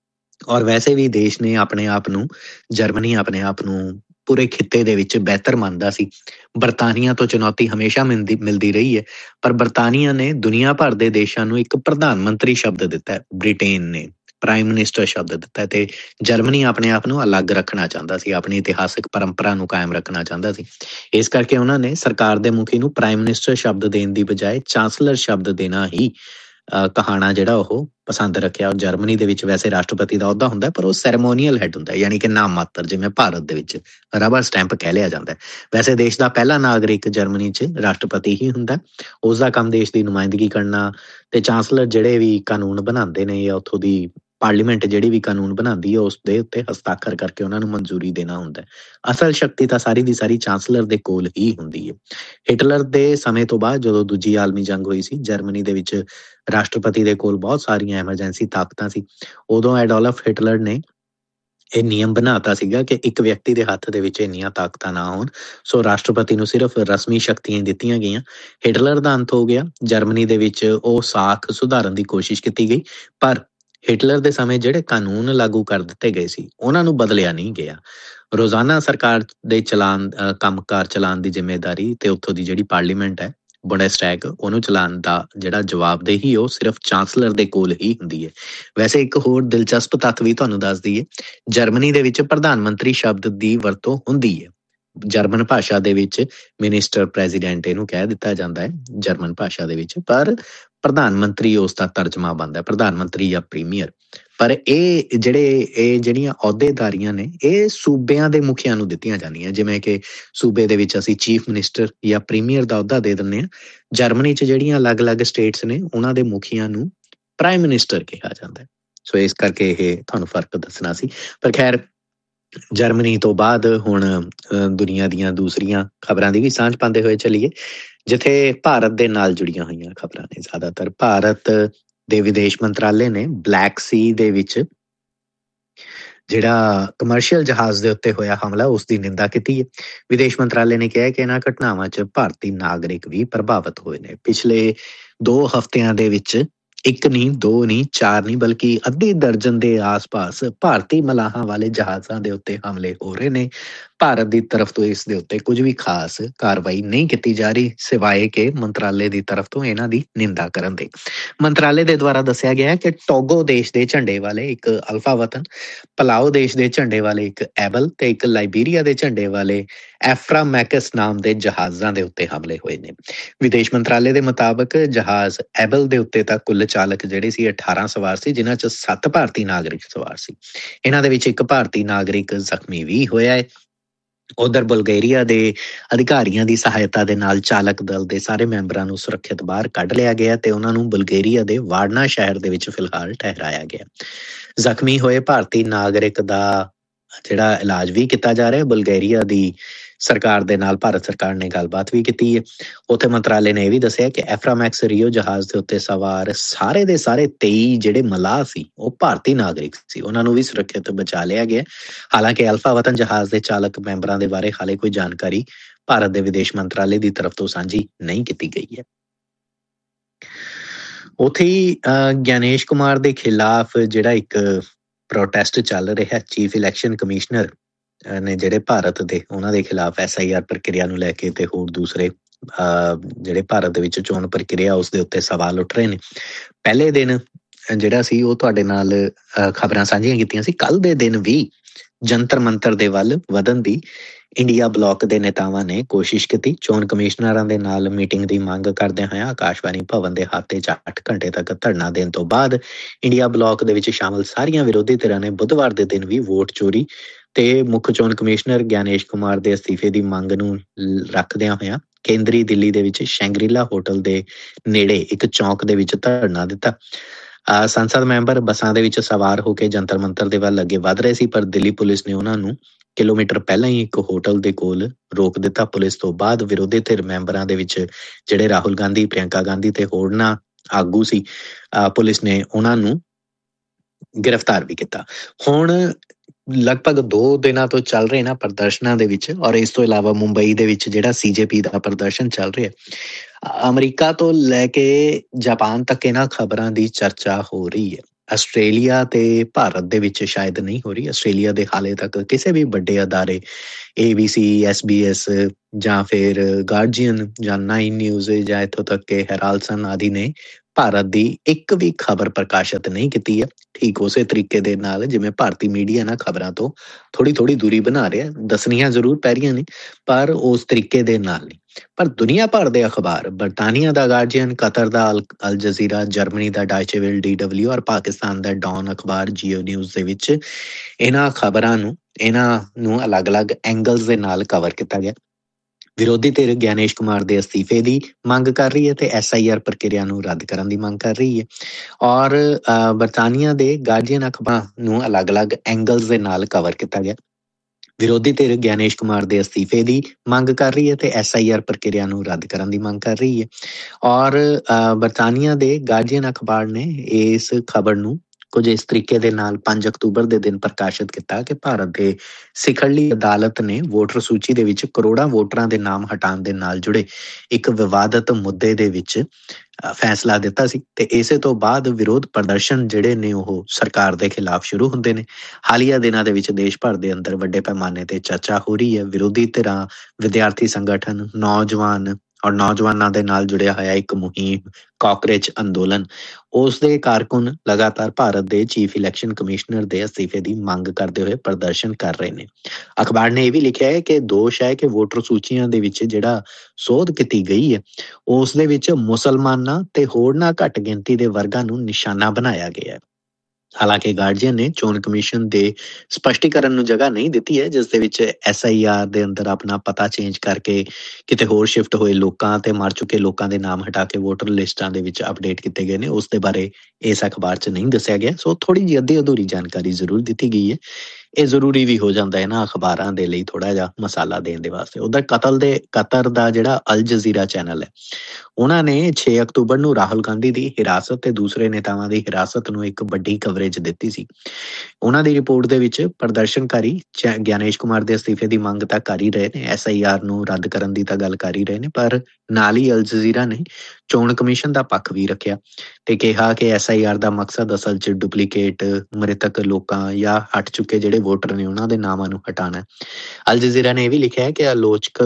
ਔਰ ਵੈਸੇ ਵੀ ਦੇਸ਼ ਨੇ ਆਪਣੇ ਆਪ ਨੂੰ, ਜਰਮਨੀ ਆਪਣੇ ਆਪ ਨੂੰ ਪੂਰੇ ਖਿੱਤੇ ਦੇ ਵਿੱਚ ਬਿਹਤਰ ਮੰਨਦਾ ਸੀ। ਬਰਤਾਨੀਆ ਤੋਂ ਚੁਣੌਤੀ ਹਮੇਸ਼ਾ ਮਿਲਦੀ ਮਿਲਦੀ ਰਹੀ ਹੈ, ਪਰ ਬਰਤਾਨੀਆ ਨੇ ਦੁਨੀਆ ਭਰ ਦੇ ਦੇਸ਼ਾਂ ਨੂੰ ਇੱਕ ਪ੍ਰਧਾਨ ਮੰਤਰੀ ਸ਼ਬਦ ਦਿੱਤਾ, ਬ੍ਰਿਟੇਨ ਨੇ ਪ੍ਰਾਈਮ ਮਿਨਿਸਟਰ ਸ਼ਬਦ ਦਿੱਤਾ, ਤੇ ਜਰਮਨੀ ਆਪਣੇ ਆਪ ਨੂੰ ਅਲੱਗ ਰੱਖਣਾ ਚਾਹੁੰਦਾ ਸੀ, ਆਪਣੀ ਇਤਿਹਾਸਕ ਪਰੰਪਰਾ ਨੂੰ ਕਾਇਮ ਰੱਖਣਾ ਚਾਹੁੰਦਾ ਸੀ। ਇਸ ਕਰਕੇ ਉਹਨਾਂ ਨੇ ਸਰਕਾਰ ਦੇ ਮੁਖੀ ਨੂੰ ਪ੍ਰਾਈਮ ਮਿਨਿਸਟਰ ਸ਼ਬਦ ਦੇਣ ਦੀ ਬਜਾਏ ਚਾਂਸਲਰ ਸ਼ਬਦ ਦੇਣਾ ਹੀ ਕਹਾਣਾ ਜਿਹੜਾ ਉਹ ਪਸੰਦ ਰੱਖਿਆ। ਜਰਮਨੀ ਦੇ ਵਿੱਚ ਵੈਸੇ ਰਾਸ਼ਟਰਪਤੀ ਦਾ ਅਹੁਦਾ ਹੁੰਦਾ, ਪਰ ਉਹ ਸੈਰੇਮੋਨੀਅਲ ਹੈਡ ਹੁੰਦਾ, ਯਾਨੀ ਕਿ ਨਾਮ ਮਾਤਰ, ਜਿਵੇਂ ਭਾਰਤ ਦੇ ਵਿੱਚ ਰਬਰ ਸਟੈਂਪ ਕਹਿ ਲਿਆ ਜਾਂਦਾ। ਵੈਸੇ ਦੇਸ਼ ਦਾ ਪਹਿਲਾ ਨਾਗਰਿਕ ਜਰਮਨੀ 'ਚ ਰਾਸ਼ਟਰਪਤੀ ਹੀ ਹੁੰਦਾ, ਉਸਦਾ ਕੰਮ ਦੇਸ਼ ਦੀ ਨੁਮਾਇੰਦਗੀ ਕਰਨਾ, ਤੇ ਚਾਂਸਲਰ ਜਿਹੜੇ ਵੀ ਕਾਨੂੰਨ ਬਣਾਉਂਦੇ ਨੇ ਜਾਂ ਉੱਥੋਂ ਦੀ ਪਾਰਲੀਮੈਂਟ ਜਿਹੜੀ ਵੀ ਕਾਨੂੰਨ ਬਣਾਉਂਦੀ ਹੈ ਉਸ ਦੇ ਉੱਤੇ ਹਸਤਾਖਰ ਕਰਕੇ ਉਹਨਾਂ ਨੂੰ ਮਨਜ਼ੂਰੀ ਦੇਣਾ ਹੁੰਦਾ। ਅਸਲ ਸ਼ਕਤੀ ਤਾਂ ਸਾਰੀ ਦੀ ਸਾਰੀ ਚਾਂਸਲਰ ਦੇ ਕੋਲ ਹੀ ਹੁੰਦੀ ਹੈ। ਹਿਟਲਰ ਦੇ ਸਮੇਂ ਤੋਂ ਬਾਅਦ ਜਦੋਂ ਦੂਜੀ ਆਲਮੀ ਜੰਗ ਹੋਈ ਸੀ, ਜਰਮਨੀ ਦੇ ਵਿੱਚ ਰਾਸ਼ਟਰਪਤੀ ਦੇ ਕੋਲ ਬਹੁਤ ਸਾਰੀਆਂ ਐਮਰਜੈਂਸੀ ਤਾਕਤਾਂ ਸੀ। ਉਦੋਂ ਐਡੋਲਫ ਹਿਟਲਰ ਨੇ ਇਹ ਨਿਯਮ ਬਣਾਤਾ ਸੀਗਾ ਕਿ ਇੱਕ ਵਿਅਕਤੀ ਦੇ ਹੱਥ ਦੇ ਵਿੱਚ ਇੰਨੀਆਂ ਤਾਕਤਾਂ ਨਾ ਹੋਣ, ਸੋ ਰਾਸ਼ਟਰਪਤੀ ਨੂੰ ਸਿਰਫ ਰਸਮੀ ਸ਼ਕਤੀਆਂ ਦਿੱਤੀਆਂ ਗਈਆਂ। ਹਿਟਲਰ ਦਾ ਅੰਤ ਹੋ ਗਿਆ, ਜਰਮਨੀ ਦੇ ਵਿੱਚ ਉਹ ਸਾਖ ਸੁਧਾਰਨ ਦੀ ਕੋਸ਼ਿਸ਼ ਕੀਤੀ ਗਈ, ਪਰ ਹਿਟਲਰ ਦੇ ਸਮੇਂ ਜਿਹੜੇ ਕਾਨੂੰਨ ਲਾਗੂ ਕਰ ਦਿੱਤੇ ਗਏ ਸੀ ਉਹਨਾਂ ਨੂੰ ਬਦਲਿਆ ਨਹੀਂ ਗਿਆ। ਰੋਜ਼ਾਨਾ ਸਰਕਾਰ ਦੇ ਚਲਾਨ ਕੰਮਕਾਰ ਚਲਾਉਣ ਦੀ ਜ਼ਿੰਮੇਦਾਰੀ ਤੇ ਉੱਥੋਂ ਦੀ ਜਿਹੜੀ ਪਾਰਲੀਮੈਂਟ ਹੈ ਬੁੰਡੈਸਟੈਗ, ਉਹਨੂੰ ਚਲਾਉਣ ਦਾ ਜਿਹੜਾ ਜਵਾਬਦੇਹੀ ਉਹ ਸਿਰਫ ਚਾਂਸਲਰ ਦੇ ਕੋਲ ਹੀ ਹੁੰਦੀ ਹੈ। ਵੈਸੇ ਇੱਕ ਹੋਰ ਦਿਲਚਸਪ ਤੱਥ ਵੀ ਤੁਹਾਨੂੰ ਦੱਸ ਦਈਏ, ਜਰਮਨੀ ਦੇ ਵਿੱਚ ਪ੍ਰਧਾਨ ਮੰਤਰੀ ਸ਼ਬਦ ਦੀ ਵਰਤੋਂ ਹੁੰਦੀ ਹੈ। ਜਰਮਨ ਭਾਸ਼ਾ ਦੇ ਵਿੱਚ ਮਿਨਿਸਟਰ ਪ੍ਰੈਜ਼ੀਡੈਂਟ ਇਹਨੂੰ ਕਹਿ ਦਿੱਤਾ ਜਾਂਦਾ ਹੈ ਜਰਮਨ ਭਾਸ਼ਾ ਦੇ ਵਿੱਚ, ਪਰ ਪ੍ਰਧਾਨ ਮੰਤਰੀ ਉਸ ਦਾ ਤਰਜਮਾ ਬਣਦਾ, ਪ੍ਰਧਾਨ ਮੰਤਰੀ ਜਾਂ ਪ੍ਰੀਮੀਅਰ। ਪਰ ਇਹ ਜਿਹੜੇ ਇਹ ਜਿਹੜੀਆਂ ਅਹੁਦੇਦਾਰੀਆਂ ਨੇ ਇਹ ਸੂਬਿਆਂ ਦੇ ਮੁਖੀਆਂ ਨੂੰ ਦਿੱਤੀਆਂ ਜਾਂਦੀਆਂ, ਜਿਵੇਂ ਕਿ ਸੂਬੇ ਦੇ ਵਿੱਚ ਅਸੀਂ ਚੀਫ ਮਿਨਿਸਟਰ ਜਾਂ ਪ੍ਰੀਮੀਅਰ ਦਾ ਅਹੁਦਾ ਦੇ ਦਿੰਦੇ ਹਾਂ। ਜਰਮਨੀ 'ਚ ਜਿਹੜੀਆਂ ਅਲੱਗ-ਅਲੱਗ ਸਟੇਟਸ ਨੇ ਉਹਨਾਂ ਦੇ ਮੁਖੀਆਂ ਨੂੰ ਪ੍ਰਾਈਮ ਮਿਨਿਸਟਰ ਕਿਹਾ ਜਾਂਦਾ। ਸੋ ਇਸ ਕਰਕੇ ਇਹ ਤੁਹਾਨੂੰ ਫਰਕ ਦੱਸਣਾ ਸੀ। ਪਰ ਖੈਰ, ਜਰਮਨੀ ਤੋਂ ਬਾਅਦ ਹੁਣ ਦੁਨੀਆ ਦੀਆਂ ਦੂਸਰੀਆਂ ਖਬਰਾਂ ਦੀ ਵੀ ਸਾਂਝ ਪਾਉਂਦੇ ਹੋਏ ਚੱਲੀਏ, ਜਿੱਥੇ ਭਾਰਤ ਦੇ ਨਾਲ ਜੁੜੀਆਂ ਹੋਈਆਂ ਖਬਰਾਂ ਨੇ। ਜ਼ਿਆਦਾਤਰ ਭਾਰਤ ਦੇ ਵਿਦੇਸ਼ ਮੰਤਰਾਲੇ ਨੇ ਬਲੈਕ ਸੀ ਦੇ ਵਿੱਚ ਜਿਹੜਾ ਕਮਰਸ਼ੀਅਲ ਜਹਾਜ਼ ਦੇ ਉੱਤੇ ਹੋਇਆ ਹਮਲਾ ਉਸ ਦੀ ਨਿੰਦਾ ਕੀਤੀ ਹੈ। ਵਿਦੇਸ਼ ਮੰਤਰਾਲੇ ਨੇ ਕਿਹਾ ਕਿ ਇਹਨਾਂ ਘਟਨਾਵਾਂ 'ਚ ਭਾਰਤੀ ਨਾਗਰਿਕ ਵੀ ਪ੍ਰਭਾਵਿਤ ਹੋਏ ਨੇ। ਪਿਛਲੇ ਦੋ ਹਫ਼ਤਿਆਂ ਦੇ ਵਿੱਚ ਇੱਕ ਨਹੀਂ, ਦੋ ਨਹੀਂ, ਚਾਰ ਨਹੀਂ, ਬਲਕਿ ਅੱਧੀ ਦਰਜਨ ਦੇ ਆਸ-ਪਾਸ ਭਾਰਤੀ ਮਲਾਹਾਂ ਵਾਲੇ ਜਹਾਜ਼ਾਂ ਦੇ ਉੱਤੇ ਹਮਲੇ ਹੋ ਰਹੇ ਨੇ। ਭਾਰਤ ਦੀ ਤਰਫ ਤੋਂ ਇਸ ਦੇ ਉੱਤੇ ਕੁਝ ਵੀ ਖਾਸ ਕਾਰਵਾਈ ਨਹੀਂ ਕੀਤੀ ਜਾ ਰਹੀ, ਸਿਵਾਏ ਕਿ ਮੰਤਰਾਲੇ ਦੀ ਤਰਫ ਤੋਂ ਇਹਨਾਂ ਦੀ ਨਿੰਦਾ ਕਰਨ ਦੇ। ਮੰਤਰਾਲੇ ਦੇ ਦੁਆਰਾ ਦੱਸਿਆ ਗਿਆ ਕਿ ਟੋਗੋ ਦੇਸ਼ ਦੇ ਝੰਡੇ ਵਾਲੇ ਇੱਕ ਅਲਫਾ ਵਤਨ, ਪਲਾਓ ਦੇਸ਼ ਦੇ ਝੰਡੇ ਵਾਲੇ ਇੱਕ ਐਬਲ ਤੇ ਇੱਕ ਲਾਈਬੀਰੀਆ ਦੇ ਝੰਡੇ ਵਾਲੇ ਐਫਰਾਮੈਕਸ ਨਾਮ ਦੇ ਜਹਾਜ਼ਾਂ ਦੇ ਉੱਤੇ ਹਮਲੇ ਹੋਏ ਨੇ। ਵਿਦੇਸ਼ ਮੰਤਰਾਲੇ ਦੇ ਮੁਤਾਬਕ ਜਹਾਜ਼ ਐਬਲ ਦੇ ਉੱਤੇ ਤਾਂ ਕੁੱਲ ਚਾਲਕ ਜਿਹੜੇ ਸੀ ਅਠਾਰਾਂ ਸਵਾਰ ਸੀ, ਜਿਨ੍ਹਾਂ 'ਚ ਸੱਤ ਭਾਰਤੀ ਨਾਗਰਿਕ ਸਵਾਰ ਸੀ। ਇਹਨਾਂ ਦੇ ਵਿੱਚ ਇੱਕ ਭਾਰਤੀ ਨਾਗਰਿਕ ਜ਼ਖਮੀ ਵੀ ਹੋਇਆ ਹੈ। ਉਧਰ ਬੁਲਗੇਰੀਆ ਦੇ ਅਧਿਕਾਰੀਆਂ ਦੀ ਸਹਾਇਤਾ ਦੇ ਨਾਲ ਚਾਲਕ ਦਲ ਦੇ ਸਾਰੇ ਮੈਂਬਰਾਂ ਨੂੰ ਸੁਰੱਖਿਅਤ ਬਾਹਰ ਕੱਢ ਲਿਆ ਗਿਆ ਤੇ ਉਹਨਾਂ ਨੂੰ ਬੁਲਗੇਰੀਆ ਦੇ ਵਾਰਨਾ ਸ਼ਹਿਰ ਦੇ ਵਿੱਚ ਫਿਲਹਾਲ ਠਹਿਰਾਇਆ ਗਿਆ। ਜ਼ਖਮੀ ਹੋਏ ਭਾਰਤੀ ਨਾਗਰਿਕ ਦਾ ਜਿਹੜਾ ਇਲਾਜ ਵੀ ਕੀਤਾ ਜਾ ਰਿਹਾ। ਬੁਲਗੇਰੀਆ ਦੀ ਸਰਕਾਰ ਦੇ ਨਾਲ ਭਾਰਤ ਸਰਕਾਰ ਨੇ ਗੱਲਬਾਤ ਵੀ ਕੀਤੀ ਹੈ। ਉੱਥੇ ਮੰਤਰਾਲੇ ਨੇ ਇਹ ਵੀ ਦੱਸਿਆ ਕਿ ਐਫਰਾਮੈਕਸ ਰੀਓ ਜਹਾਜ਼ ਦੇ ਉੱਤੇ ਸਵਾਰ ਸਾਰੇ ਦੇ ਸਾਰੇ ਤੇਈ ਜਿਹੜੇ ਮਲਾਹ ਸੀ ਉਹ ਭਾਰਤੀ ਨਾਗਰਿਕ ਸੀ, ਉਹਨਾਂ ਨੂੰ ਵੀ ਸੁਰੱਖਿਅਤ ਬਚਾ ਲਿਆ ਗਿਆ। ਹਾਲਾਂਕਿ ਅਲਫਾ ਵਤਨ ਜਹਾਜ਼ ਦੇ ਚਾਲਕ ਮੈਂਬਰਾਂ ਦੇ ਬਾਰੇ ਹਾਲੇ ਕੋਈ ਜਾਣਕਾਰੀ ਭਾਰਤ ਦੇ ਵਿਦੇਸ਼ ਮੰਤਰਾਲੇ ਦੀ ਤਰਫ ਤੋਂ ਸਾਂਝੀ ਨਹੀਂ ਕੀਤੀ ਗਈ ਹੈ। ਉੱਥੇ ਹੀ ਗਿਆਨੇਸ਼ ਕੁਮਾਰ ਦੇ ਖਿਲਾਫ ਜਿਹੜਾ ਇੱਕ ਪ੍ਰੋਟੈਸਟ ਚੱਲ ਰਿਹਾ, ਚੀਫ ਇਲੈਕਸ਼ਨ ਕਮਿਸ਼ਨਰ ਨੇ ਜਿਹੜੇ ਭਾਰਤ ਦੇ, ਉਹਨਾਂ ਦੇ ਖਿਲਾਫ ਐਸ ਆਈ ਆਰ ਪ੍ਰਕਿਰਿਆ ਨੂੰ ਲੈ ਕੇ ਤੇ ਹੋਰ ਦੂਸਰੇ ਜਿਹੜੇ ਭਾਰਤ ਦੇ ਵਿੱਚ ਚੋਣ ਪ੍ਰਕਿਰਿਆ ਉਸ ਦੇ ਉੱਤੇ ਸਵਾਲ ਉੱਠ ਰਹੇ ਨੇ। ਪਹਿਲੇ ਦਿਨ ਜਿਹੜਾ ਸੀ ਉਹ ਤੁਹਾਡੇ ਨਾਲ ਖਬਰਾਂ ਸਾਂਝੀਆਂ ਕੀਤੀਆਂ ਸੀ। ਕੱਲ੍ਹ ਦੇ ਦਿਨ ਵੀ ਜੰਤਰ ਮੰਤਰ ਦੇ ਵੱਲ ਵਧਣ ਦੀ ਇੰਡੀਆ ਬਲਾਕ ਦੇ ਨੇਤਾਵਾਂ ਨੇ ਕੋਸ਼ਿਸ਼ ਕੀਤੀ। ਚੋਣ ਕਮਿਸ਼ਨਰਾਂ ਦੇ ਨਾਲ ਮੀਟਿੰਗ ਦੀ ਮੰਗ ਕਰਦੇ ਹੋਏ ਆਕਾਸ਼ਵਾਣੀ ਭਵਨ ਦੇ ਹਾਤੇ 'ਚ ਅੱਠ ਘੰਟੇ ਤੱਕ ਧਰਨਾ ਦੇਣ ਤੋਂ ਬਾਅਦ ਇੰਡੀਆ ਬਲਾਕ ਦੇ ਵਿੱਚ ਸ਼ਾਮਲ ਸਾਰੀਆਂ ਵਿਰੋਧੀ ਧਿਰਾਂ ਨੇ ਬੁੱਧਵਾਰ ਦੇ ਦਿਨ ਵੀ ਵੋਟ ਚੋਰੀ ਤੇ ਮੁੱਖ ਚੋਣ ਕਮਿਸ਼ਨਰ ਗਿਆਨੇਸ਼ ਕੁਮਾਰ ਦੇ ਅਸਤੀਫੇ ਦੀ ਮੰਗ ਨੂੰ ਰੱਖਦਿਆਂ ਹੋਇਆਂ ਕੇਂਦਰੀ ਦਿੱਲੀ ਦੇ ਵਿੱਚ ਸ਼ੈਂਗਰੀਲਾ ਹੋਟਲ ਦੇ ਨੇੜੇ ਇੱਕ ਚੌਂਕ ਦੇ ਵਿੱਚ ਧਰਨਾ ਦਿੱਤਾ। ਅਹ ਸੰਸਦ ਮੈਂਬਰ ਬੱਸਾਂ ਦੇ ਵਿੱਚ ਸਵਾਰ ਹੋ ਕੇ ਜੰਤਰ ਮੰਤਰ ਦੇ ਵੱਲ ਅੱਗੇ ਵਧ ਰਹੇ ਸੀ, ਪਰ ਦਿੱਲੀ ਪੁਲਿਸ ਨੇ ਉਹਨਾਂ ਨੂੰ ਕਿਲੋਮੀਟਰ ਪਹਿਲਾਂ ਹੀ ਇੱਕ ਹੋਟਲ ਦੇ ਕੋਲ ਰੋਕ ਦਿੱਤਾ। ਪੁਲਿਸ ਤੋਂ ਬਾਅਦ ਵਿਰੋਧੀ ਧਿਰ ਮੈਂਬਰਾਂ ਦੇ ਵਿੱਚ ਜਿਹੜੇ ਰਾਹੁਲ ਗਾਂਧੀ, ਪ੍ਰਿਅੰਕਾ ਗਾਂਧੀ ਤੇ ਹੋਰਨਾਂ ਆਗੂ ਸੀ, ਅਹ ਪੁਲਿਸ ਨੇ ਉਹਨਾਂ ਨੂੰ ਗ੍ਰਿਫਤਾਰ ਵੀ ਕੀਤਾ। ਹੁਣ ਲਗਭਗ ਦੋ ਦਿਨਾਂ ਤੋਂ ਚੱਲ ਰਹੇ ਨਾ ਪ੍ਰਦਰਸ਼ਨਾਂ ਦੇ ਵਿੱਚ, ਔਰ ਇਸ ਤੋਂ ਇਲਾਵਾ ਮੁੰਬਈ ਦੇ ਵਿੱਚ ਜਿਹੜਾ ਸੀ ਜੇ ਪੀ ਦਾ ਪ੍ਰਦਰਸ਼ਨ ਚੱਲ ਰਿਹਾ, ਅਮਰੀਕਾ ਤੋਂ ਲੈ ਕੇ ਜਾਪਾਨ ਤੱਕ ਇਹਨਾਂ ਖਬਰਾਂ ਦੀ ਚਰਚਾ ਹੋ ਰਹੀ ਹੈ। ਆਸਟ੍ਰੇਲੀਆ ਤੇ ਭਾਰਤ ਦੇ ਵਿੱਚ ਸ਼ਾਇਦ ਨਹੀਂ ਹੋ ਰਹੀ। ਆਸਟ੍ਰੇਲੀਆ ਦੇ ਹਾਲੇ ਤੱਕ ਕਿਸੇ ਵੀ ਵੱਡੇ ਅਦਾਰੇ, A B C, S B S ਜਾਂ ਫਿਰ ਗਾਰਜੀਅਨ ਜਾਂ ਨਾਈਨ ਨਿਊਜ਼ ਜਾਂ ਇੱਥੋਂ ਤੱਕ ਕਿ ਹੈਰਾਲਸਨ ਆਦਿ ਨੇ ਭਾਰਤ ਦੀ ਇੱਕ ਵੀ ਖਬਰ ਪ੍ਰਕਾਸ਼ਿਤ ਨਹੀਂ ਕੀਤੀ ਹੈ। ਠੀਕ ਉਸੇ ਤਰੀਕੇ ਦੇ ਨਾਲ ਜਿਵੇਂ ਭਾਰਤੀ ਮੀਡੀਆ ਇਹਨਾਂ ਖਬਰਾਂ ਤੋਂ ਥੋੜ੍ਹੀ ਥੋੜ੍ਹੀ ਦੂਰੀ ਬਣਾ ਰਿਹਾ, ਦੱਸਣੀਆਂ ਜ਼ਰੂਰ ਪੈ ਰਹੀਆਂ ਨੇ ਪਰ ਉਸ ਤਰੀਕੇ ਦੇ ਨਾਲ ਨਹੀਂ। ਪਰ ਦੁਨੀਆ ਭਰ ਦੇ ਅਖਬਾਰ, ਬਰਤਾਨੀਆ ਦਾ ਗਾਰਜੀਅਨ, ਕਤਰ ਦਾ ਅਲ ਅਲ ਜਜ਼ੀਰਾ, ਜਰਮਨੀ ਦਾ ਡਾਇਚੇ ਵੇਲ ਡੀ ਡਬਲਿਊ ਔਰ ਪਾਕਿਸਤਾਨ ਦਾ ਡੌਨ ਅਖਬਾਰ ਜੀਓ ਨਿਊਜ਼ ਦੇ ਵਿੱਚ ਇਹਨਾਂ ਖਬਰਾਂ ਨੂੰ ਇਹਨਾਂ ਨੂੰ ਅਲੱਗ-ਅਲੱਗ ਐਂਗਲਸ ਦੇ ਨਾਲ ਕਵਰ ਕੀਤਾ ਗਿਆ। ਵਿਰੋਧੀ ਧਿਰ ਗਿਆਨੇਸ਼ ਕੁਮਾਰ ਦੇ ਅਸਤੀਫੇ ਦੀ ਮੰਗ ਕਰ ਰਹੀ ਹੈ ਤੇ ਐਸ ਆਈ ਆਰ ਪ੍ਰਕਿਰਿਆ ਨੂੰ ਰੱਦ ਕਰਨ ਦੀ ਮੰਗ ਕਰ ਰਹੀ ਹੈ, ਔਰ ਬਰਤਾਨੀਆ ਦੇ ਗਾਰਜੀਅਨ ਅਖਬਾਰ ਨੂੰ ਅਲੱਗ-ਅਲੱਗ ਐਂਗਲਸ ਦੇ ਨਾਲ ਕਵਰ ਕੀਤਾ ਗਿਆ। ਵਿਰੋਧੀ ਧਿਰ ਗਿਆਨੇਸ਼ ਕੁਮਾਰ ਦੇ ਅਸਤੀਫੇ ਦੀ ਮੰਗ ਕਰ ਰਹੀ ਹੈ ਤੇ ਐਸ ਆਈ ਆਰ ਪ੍ਰਕਿਰਿਆ ਨੂੰ ਰੱਦ ਕਰਨ ਦੀ ਮੰਗ ਕਰ ਰਹੀ ਹੈ, ਔਰ ਬਰਤਾਨੀਆ ਦੇ ਗਾਰਜੀਅਨ ਅਖਬਾਰ ਨੇ ਇਸ ਖਬਰ ਨੂੰ ਕੁਝ ਇਸ ਤਰੀਕੇ ਦੇ ਨਾਲ ਪੰਜ ਅਕਤੂਬਰ ਦੇ ਦਿਨ ਪ੍ਰਕਾਸ਼ਿਤ ਕੀਤਾ ਕਿ ਭਾਰਤ ਦੇ ਸਿਖਰਲੀ ਅਦਾਲਤ ਨੇ ਵੋਟਰ ਸੂਚੀ ਦੇ ਵਿੱਚ ਕਰੋੜਾਂ ਵੋਟਰਾਂ ਦੇ ਨਾਮ ਹਟਾਉਣ ਦੇ ਨਾਲ ਜੁੜੇ ਇੱਕ ਵਿਵਾਦਤ ਮੁੱਦੇ ਦੇ ਵਿੱਚ ਫੈਸਲਾ ਦਿੱਤਾ ਸੀ ਤੇ ਇਸੇ ਤੋਂ ਬਾਅਦ ਵਿਰੋਧ ਪ੍ਰਦਰਸ਼ਨ ਜਿਹੜੇ ਨੇ ਉਹ ਸਰਕਾਰ ਦੇ ਖਿਲਾਫ ਸ਼ੁਰੂ ਹੁੰਦੇ ਨੇ। ਹਾਲੀਆ ਦਿਨਾਂ ਦੇ ਵਿੱਚ ਦੇਸ਼ ਭਰ ਦੇ ਅੰਦਰ ਵੱਡੇ ਪੈਮਾਨੇ ਤੇ ਚਰਚਾ ਹੋ ਰਹੀ ਹੈ। ਵਿਰੋਧੀ ਧਿਰਾਂ, ਵਿਦਿਆਰਥੀ ਸੰਗਠਨ, ਨੌਜਵਾਨ ਔਰ ਨੌਜਵਾਨਾਂ ਦੇ ਨਾਲ ਜੁੜਿਆ ਹੋਇਆ ਇੱਕ ਮੁਹਿੰਮ ਕਾਕਰੇਚ ਅੰਦੋਲਨ, ਉਸ ਦੇ ਕਾਰਕੁਨ ਲਗਾਤਾਰ ਭਾਰਤ ਦੇ ਚੀਫ ਇਲੈਕਸ਼ਨ ਕਮਿਸ਼ਨਰ ਦੇ ਅਸਤੀਫੇ ਦੀ ਮੰਗ ਕਰਦੇ ਹੋਏ ਪ੍ਰਦਰਸ਼ਨ ਕਰ ਰਹੇ ਨੇ। ਅਖਬਾਰ ਨੇ ਇਹ ਵੀ ਲਿਖਿਆ ਹੈ ਕਿ ਦੋਸ਼ ਹੈ ਕਿ ਵੋਟਰ ਸੂਚੀਆਂ ਦੇ ਵਿੱਚ ਜਿਹੜਾ ਸੋਧ ਕੀਤੀ ਗਈ ਹੈ ਉਸ ਦੇ ਵਿੱਚ ਮੁਸਲਮਾਨਾਂ ਤੇ ਹੋਰਨਾਂ ਘੱਟ ਗਿਣਤੀ ਦੇ ਵਰਗਾਂ ਨੂੰ ਨਿਸ਼ਾਨਾ ਬਣਾਇਆ ਗਿਆ ਹੈ। ਹਾਲਾਂਕਿ ਗਾਰਜੀਅਨ ਨੇ ਚੋਣ ਕਮਿਸ਼ਨ ਦੇ ਸਪਸ਼ਟੀਕਰਨ ਨੂੰ ਜਗ੍ਹਾ ਨਹੀਂ ਦਿੱਤੀ ਹੈ, ਜਿਸ ਦੇ ਵਿੱਚ ਐਸ ਆਈ ਆਰ ਦੇ ਅੰਦਰ ਆਪਣਾ ਪਤਾ ਚੇਂਜ ਕਰਕੇ ਕਿਤੇ ਹੋਰ ਸ਼ਿਫਟ ਹੋਏ ਲੋਕਾਂ ਤੇ ਮਰ ਚੁੱਕੇ ਲੋਕਾਂ ਦੇ ਨਾਮ ਹਟਾ ਕੇ ਵੋਟਰ ਲਿਸਟਾਂ ਦੇ ਵਿੱਚ ਅਪਡੇਟ ਕੀਤੇ ਗਏ ਨੇ, ਉਸ ਦੇ ਬਾਰੇ ਇਸ ਅਖਬਾਰ 'ਚ ਨਹੀਂ ਦੱਸਿਆ ਗਿਆ। ਸੋ ਥੋੜ੍ਹੀ ਜਿਹੀ ਅੱਧੀ ਅਧੂਰੀ ਜਾਣਕਾਰੀ ਜ਼ਰੂਰ ਦਿੱਤੀ ਗਈ ਹੈ। ਇਹ ਜ਼ਰੂਰੀ ਵੀ ਹੋ ਜਾਂਦਾ ਹੈ ਨਾ ਅਖਬਾਰਾਂ ਦੇ ਲਈ ਥੋੜ੍ਹਾ ਜਿਹਾ ਮਸਾਲਾ ਦੇਣ ਦੇ ਵਾਸਤੇ। ਉੱਧਰ ਕਤਲ ਦੇ ਕਤਰ ਦਾ ਜਿਹੜਾ ਅਲ ਜਜ਼ੀਰਾ ਚੈਨਲ ਹੈ, ਉਹਨਾਂ ਨੇ ਛੇ ਅਕਤੂਬਰ ਨੂੰ ਰਾਹੁਲ ਗਾਂਧੀ ਦੀ ਹਿਰਾਸਤ ਤੇ ਦੂਸਰੇ ਨੇਤਾਵਾਂ ਦੀ ਹਿਰਾਸਤ ਨੂੰ ਇੱਕ ਵੱਡੀ ਕਵਰੇਜ ਦਿੱਤੀ ਸੀ। ਉਹਨਾਂ ਦੀ ਰਿਪੋਰਟ ਦੇ ਵਿੱਚ ਪ੍ਰਦਰਸ਼ਨਕਾਰੀ ਗਿਆਨੇਸ਼ ਕੁਮਾਰ ਦੇ ਅਸਤੀਫੇ ਦੀ ਮੰਗ ਤਾਂ ਕਰ ਹੀ ਰਹੇ ਨੇ, ਐਸ ਆਈ ਆਰ ਨੂੰ ਰੱਦ ਕਰਨ ਦੀ ਤਾਂ ਗੱਲ ਕਰ ਹੀ ਰਹੇ ਨੇ, ਪਰ ਨਾਲ ਹੀ ਅਲ ਜਜ਼ੀਰਾ ਨੇ ਚੋਣ ਕਮਿਸ਼ਨ ਦਾ ਪੱਖ ਵੀ ਰੱਖਿਆ ਤੇ ਕਿਹਾ ਕਿ ਐਸ ਆਈ ਆਰ ਦਾ ਮਕਸਦ ਅਸਲ 'ਚ ਡੁਪਲੀਕੇਟ ਮ੍ਰਿਤਕ ਲੋਕਾਂ ਜਾਂ ਹਟ ਚੁੱਕੇ ਜਿਹੜੇ ਵੋਟਰ ਨੇ ਉਹਨਾਂ ਦੇ ਨਾਮਾਂ ਨੂੰ ਹਟਾਉਣਾ। ਅਲ ਜਜ਼ੀਰਾ ਨੇ ਇਹ ਵੀ ਲਿਖਿਆ ਕਿ ਆਲੋਚਕ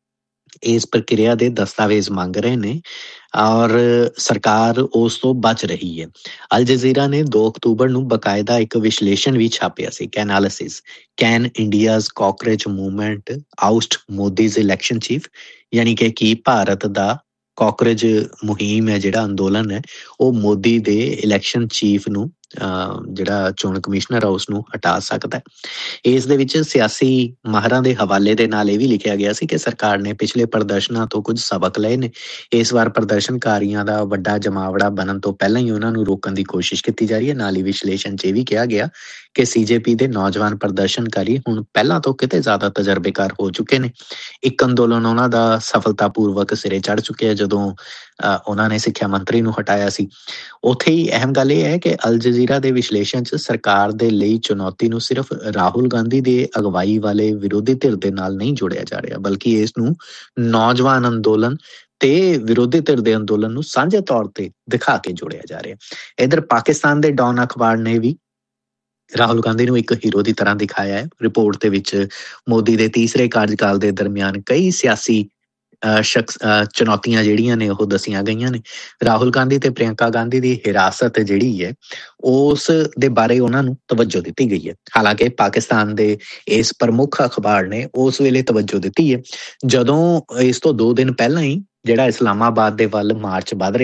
ਇਸ ਪ੍ਰਕਿਰਿਆ ਦੇ ਦਸਤਾਵੇਜ਼ ਮੰਗ ਰਹੇ ਨੇ ਔਰ ਸਰਕਾਰ ਉਸ ਤੋਂ ਬਚ ਰਹੀ ਹੈ। ਅਲ ਜਜ਼ੀਰਾ ਨੇ ਦੋ ਅਕਤੂਬਰ ਨੂੰ ਬਕਾਇਦਾ ਇੱਕ ਵਿਸ਼ਲੇਸ਼ਣ ਵੀ ਛਾਪਿਆ ਸੀ, ਕੈਨਾਲਿਸਿਸ can India's ਕਾਕਰੇਚ movement ਆਊਸਟ Modi's election chief, ਯਾਨੀ ਕਿ ਕੀ ਭਾਰਤ ਦਾ ਕਾਕਰੇਜ ਮੁਹਿੰਮ ਹੈ ਜਿਹੜਾ ਅੰਦੋਲਨ ਹੈ ਉਹ ਮੋਦੀ ਦੇ ਇਲੈਕਸ਼ਨ ਚੀਫ ਨੂੰ ਜਿਹੜਾ ਚੋਣ ਕਮਿਸ਼ਨਰ ਆ ਉਸਨੂੰ ਹਟਾ ਸਕਦਾ ਹੈ। ਇਸ ਦੇ ਵਿੱਚ ਸਿਆਸੀ ਮਾਹਰਾਂ ਦੇ ਹਵਾਲੇ ਦੇ ਨਾਲ ਇਹ ਵੀ ਲਿਖਿਆ ਗਿਆ ਸੀ ਕਿ ਸਰਕਾਰ ਨੇ ਪਿਛਲੇ ਪ੍ਰਦਰਸ਼ਨਾਂ ਤੋਂ ਕੁਝ ਸਬਕ ਲਏ ਨੇ। ਇਸ ਵਾਰ ਪ੍ਰਦਰਸ਼ਨਕਾਰੀਆਂ ਦਾ ਵੱਡਾ ਜਮਾਵੜਾ ਬਣਨ ਤੋਂ ਪਹਿਲਾਂ ਹੀ ਉਹਨਾਂ ਨੂੰ ਰੋਕਣ ਦੀ ਕੋਸ਼ਿਸ਼ ਕੀਤੀ ਜਾ ਰਹੀ ਹੈ। ਨਾਲ ਹੀ ਵਿਸ਼ਲੇਸ਼ਣ 'ਚ ਇਹ ਵੀ ਕਿਹਾ ਗਿਆ ਕਿ ਸੀ ਜੇ ਪੀ ਦੇ ਨੌਜਵਾਨ ਪ੍ਰਦਰਸ਼ਨਕਾਰੀ ਹੁਣ ਪਹਿਲਾਂ ਤੋਂ ਕਿਤੇ ਜ਼ਿਆਦਾ ਤਜਰਬੇਕਾਰ ਹੋ ਚੁੱਕੇ ਨੇ। ਇੱਕ ਅੰਦੋਲਨ ਉਹਨਾਂ ਦਾ ਸਫਲਤਾਪੂਰਵਕ ਸਿਰੇ ਚੜ੍ਹ ਚੁੱਕਿਆ ਜਦੋਂ ਉਹਨਾਂ ਨੇ ਸਿੱਖਿਆ ਮੰਤਰੀ ਨੂੰ ਹਟਾਇਆ ਸੀ। ਉੱਥੇ ਹੀ ਅਹਿਮ ਗੱਲ ਇਹ ਹੈ ਕਿ ਅਲ ਜਜ਼ੀਰਾ ਦੇ ਵਿਸ਼ਲੇਸ਼ਣ 'ਚ ਸਰਕਾਰ ਦੇ ਲਈ ਚੁਣੌਤੀ ਨੂੰ ਸਿਰਫ ਰਾਹੁਲ ਗਾਂਧੀ ਦੇ ਅਗਵਾਈ ਵਾਲੇ ਵਿਰੋਧੀ ਧਿਰ ਦੇ ਨਾਲ ਨਹੀਂ ਜੋੜਿਆ ਜਾ ਰਿਹਾ, ਬਲਕਿ ਇਸ ਨੂੰ ਨੌਜਵਾਨ ਅੰਦੋਲਨ ਤੇ ਵਿਰੋਧੀ ਧਿਰ ਦੇ ਅੰਦੋਲਨ ਨੂੰ ਸਾਂਝੇ ਤੌਰ ਤੇ ਦਿਖਾ ਕੇ ਜੋੜਿਆ ਜਾ ਰਿਹਾ। ਇੱਧਰ ਪਾਕਿਸਤਾਨ ਦੇ ਡੌਨ ਅਖਬਾਰ ਨੇ ਵੀ ਰਾਹੁਲ ਗਾਂਧੀ ਨੂੰ ਇੱਕ ਹੀਰੋ ਦੀ ਤਰ੍ਹਾਂ ਦਿਖਾਇਆ ਹੈ। ਰਿਪੋਰਟ ਦੇ ਵਿੱਚ ਮੋਦੀ ਦੇ ਤੀਸਰੇ ਕਾਰਜਕਾਲ ਦੇ ਦਰਮਿਆਨ ਕਈ ਸਿਆਸੀ ਸ਼ਖਸ ਚੁਣੌਤੀਆਂ ਜਿਹੜੀਆਂ ਨੇ ਉਹ ਦੱਸੀਆਂ ਗਈਆਂ ਨੇ। ਰਾਹੁਲ ਗਾਂਧੀ ਤੇ ਪ੍ਰਿਅੰਕਾ ਗਾਂਧੀ ਦੀ ਹਿਰਾਸਤ ਜਿਹੜੀ ਹੈ ਉਸ ਦੇ ਬਾਰੇ ਉਹਨਾਂ ਨੂੰ ਤਵੱਜੋ ਦਿੱਤੀ ਗਈ ਹੈ। ਹਾਲਾਂਕਿ ਪਾਕਿਸਤਾਨ ਦੇ ਇਸ ਪ੍ਰਮੁੱਖ ਅਖਬਾਰ ਨੇ ਉਸ ਵੇਲੇ ਤਵੱਜੋ ਦਿੱਤੀ ਹੈ ਜਦੋਂ ਇਸ ਤੋਂ ਦੋ ਦਿਨ ਪਹਿਲਾਂ ਹੀ ਜਿਹੜਾ ਇਸਲਾਮਾਬਾਦ ਦੇ ਵੱਲ ਮਾਰਚ ਵੱਧ ਰਿਹਾ ਸੀ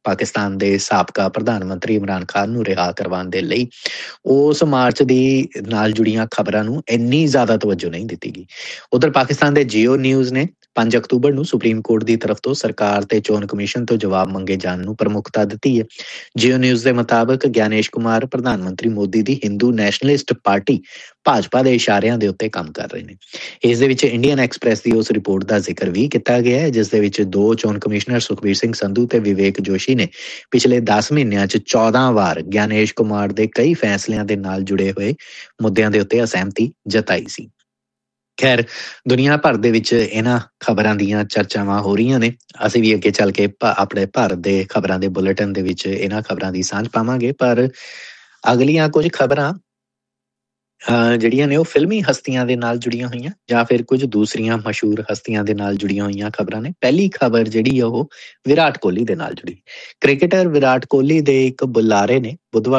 ਪਾਕਿਸਤਾਨ ਦੇ ਸਾਬਕਾ ਪ੍ਰਧਾਨ ਮੰਤਰੀ ਇਮਰਾਨ ਖਾਨ ਨੂੰ ਰਿਹਾ ਕਰਵਾਉਣ ਦੇ ਲਈ ਉਸ ਮਾਰਚ ਦੀ ਨਾਲ ਜੁੜੀਆਂ ਖਬਰਾਂ ਨੂੰ ਇੰਨੀ ਜ਼ਿਆਦਾ ਤਵੱਜੋ ਨਹੀਂ ਦਿੱਤੀ ਗਈ। ਉਧਰ ਪਾਕਿਸਤਾਨ ਦੇ ਜੀਓ ਨਿਊਜ਼ ਨੇ ਪੰਜ ਅਕਤੂਬਰ ਨੂੰ ਸੁਪਰੀਮ ਕੋਰਟ ਦੀ ਤਰਫ ਤੋਂ ਸਰਕਾਰ ਤੇ ਚੋਣ ਕਮਿਸ਼ਨ ਤੋਂ ਜਵਾਬ ਮੰਗੇ ਜਾਣ ਨੂੰ ਪ੍ਰਮੁੱਖਤਾ ਦਿੱਤੀ ਹੈ। ਜੀਓ ਨਿਊਜ਼ ਦੇ ਮੁਤਾਬਕ ਗਿਆਨੇਸ਼ ਕੁਮਾਰ ਪ੍ਰਧਾਨ ਮੰਤਰੀ ਮੋਦੀ ਦੀ ਹਿੰਦੂ ਨੈਸ਼ਨਲਿਸਟ ਪਾਰਟੀ ਭਾਜਪਾ ਦੇ ਇਸ਼ਾਰਿਆਂ ਦੇ ਉੱਤੇ ਕੰਮ ਕਰ ਰਹੇ ਨੇ। ਇਸ ਦੇ ਵਿੱਚ ਇੰਡੀਅਨ ਐਕਸਪ੍ਰੈਸ ਦੀ ਉਸ ਰਿਪੋਰਟ ਦਾ ਜ਼ਿਕਰ ਵੀ ਕੀਤਾ ਗਿਆ ਹੈ ਜਿਸ ਦੇ ਵਿੱਚ ਦੋ ਚੋਣ ਕਮਿਸ਼ਨਰ ਸੁਖਬੀਰ ਸਿੰਘ ਸੰਧੂ ਤੇ ਵਿਵੇਕ ਜੋਸ਼ੀ ਨੇ ਪਿਛਲੇ ਦਸ ਮਹੀਨਿਆਂ 'ਚ ਚੌਦਾਂ ਵਾਰ ਗਿਆਨੇਸ਼ ਕੁਮਾਰ ਦੇ ਕਈ ਫੈਸਲਿਆਂ ਦੇ ਨਾਲ ਜੁੜੇ ਹੋਏ ਮੁੱਦਿਆਂ ਦੇ ਉੱਤੇ ਅਸਹਿਮਤੀ ਜਤਾਈ ਸੀ। ਖੈਰ, ਦੁਨੀਆ ਭਰ ਦੇ ਵਿੱਚ ਇਹਨਾਂ ਖਬਰਾਂ ਦੀਆਂ ਚਰਚਾਵਾਂ ਹੋ ਰਹੀਆਂ ਨੇ। ਅਸੀਂ ਵੀ ਅੱਗੇ ਚੱਲ ਕੇ ਆਪਣੇ ਭਾਰਤ ਦੇ ਖਬਰਾਂ ਦੇ ਬੁਲੇਟਿਨ ਦੇ ਵਿੱਚ ਇਹਨਾਂ ਖਬਰਾਂ ਦੀ ਸਾਂਝ ਪਾਵਾਂਗੇ, ਪਰ ਅਗਲੀਆਂ ਕੁਝ ਖਬਰਾਂ ਜਿਹੜੀਆਂ ਨੇ ਉਹ ਫਿਲਮੀ ਹਸਤੀਆਂ ਦੇ ਨਾਲ ਜੁੜੀਆਂ ਹੋਈਆਂ ਜਾਂ ਫਿਰ ਕੁਝ ਦੂਸਰੀਆਂ ਮਸ਼ਹੂਰ ਹਸਤੀਆਂ ਦੇ ਨਾਲ ਜੁੜੀਆਂ ਹੋਈਆਂ ਖਬਰਾਂ ਨੇ। ਪਹਿਲੀ ਖਬਰ ਜਿਹੜੀ ਆ ਉਹ ਵਿਰਾਟ ਕੋਹਲੀ ਦੇ ਨਾਲ ਜੁੜੀ। ਕ੍ਰਿਕਟਰ ਵਿਰਾਟ ਕੋਹਲੀ ਦੇ ਇੱਕ ਬੁਲਾਰੇ ਨੇ ਬੁੱਧਵਾਰ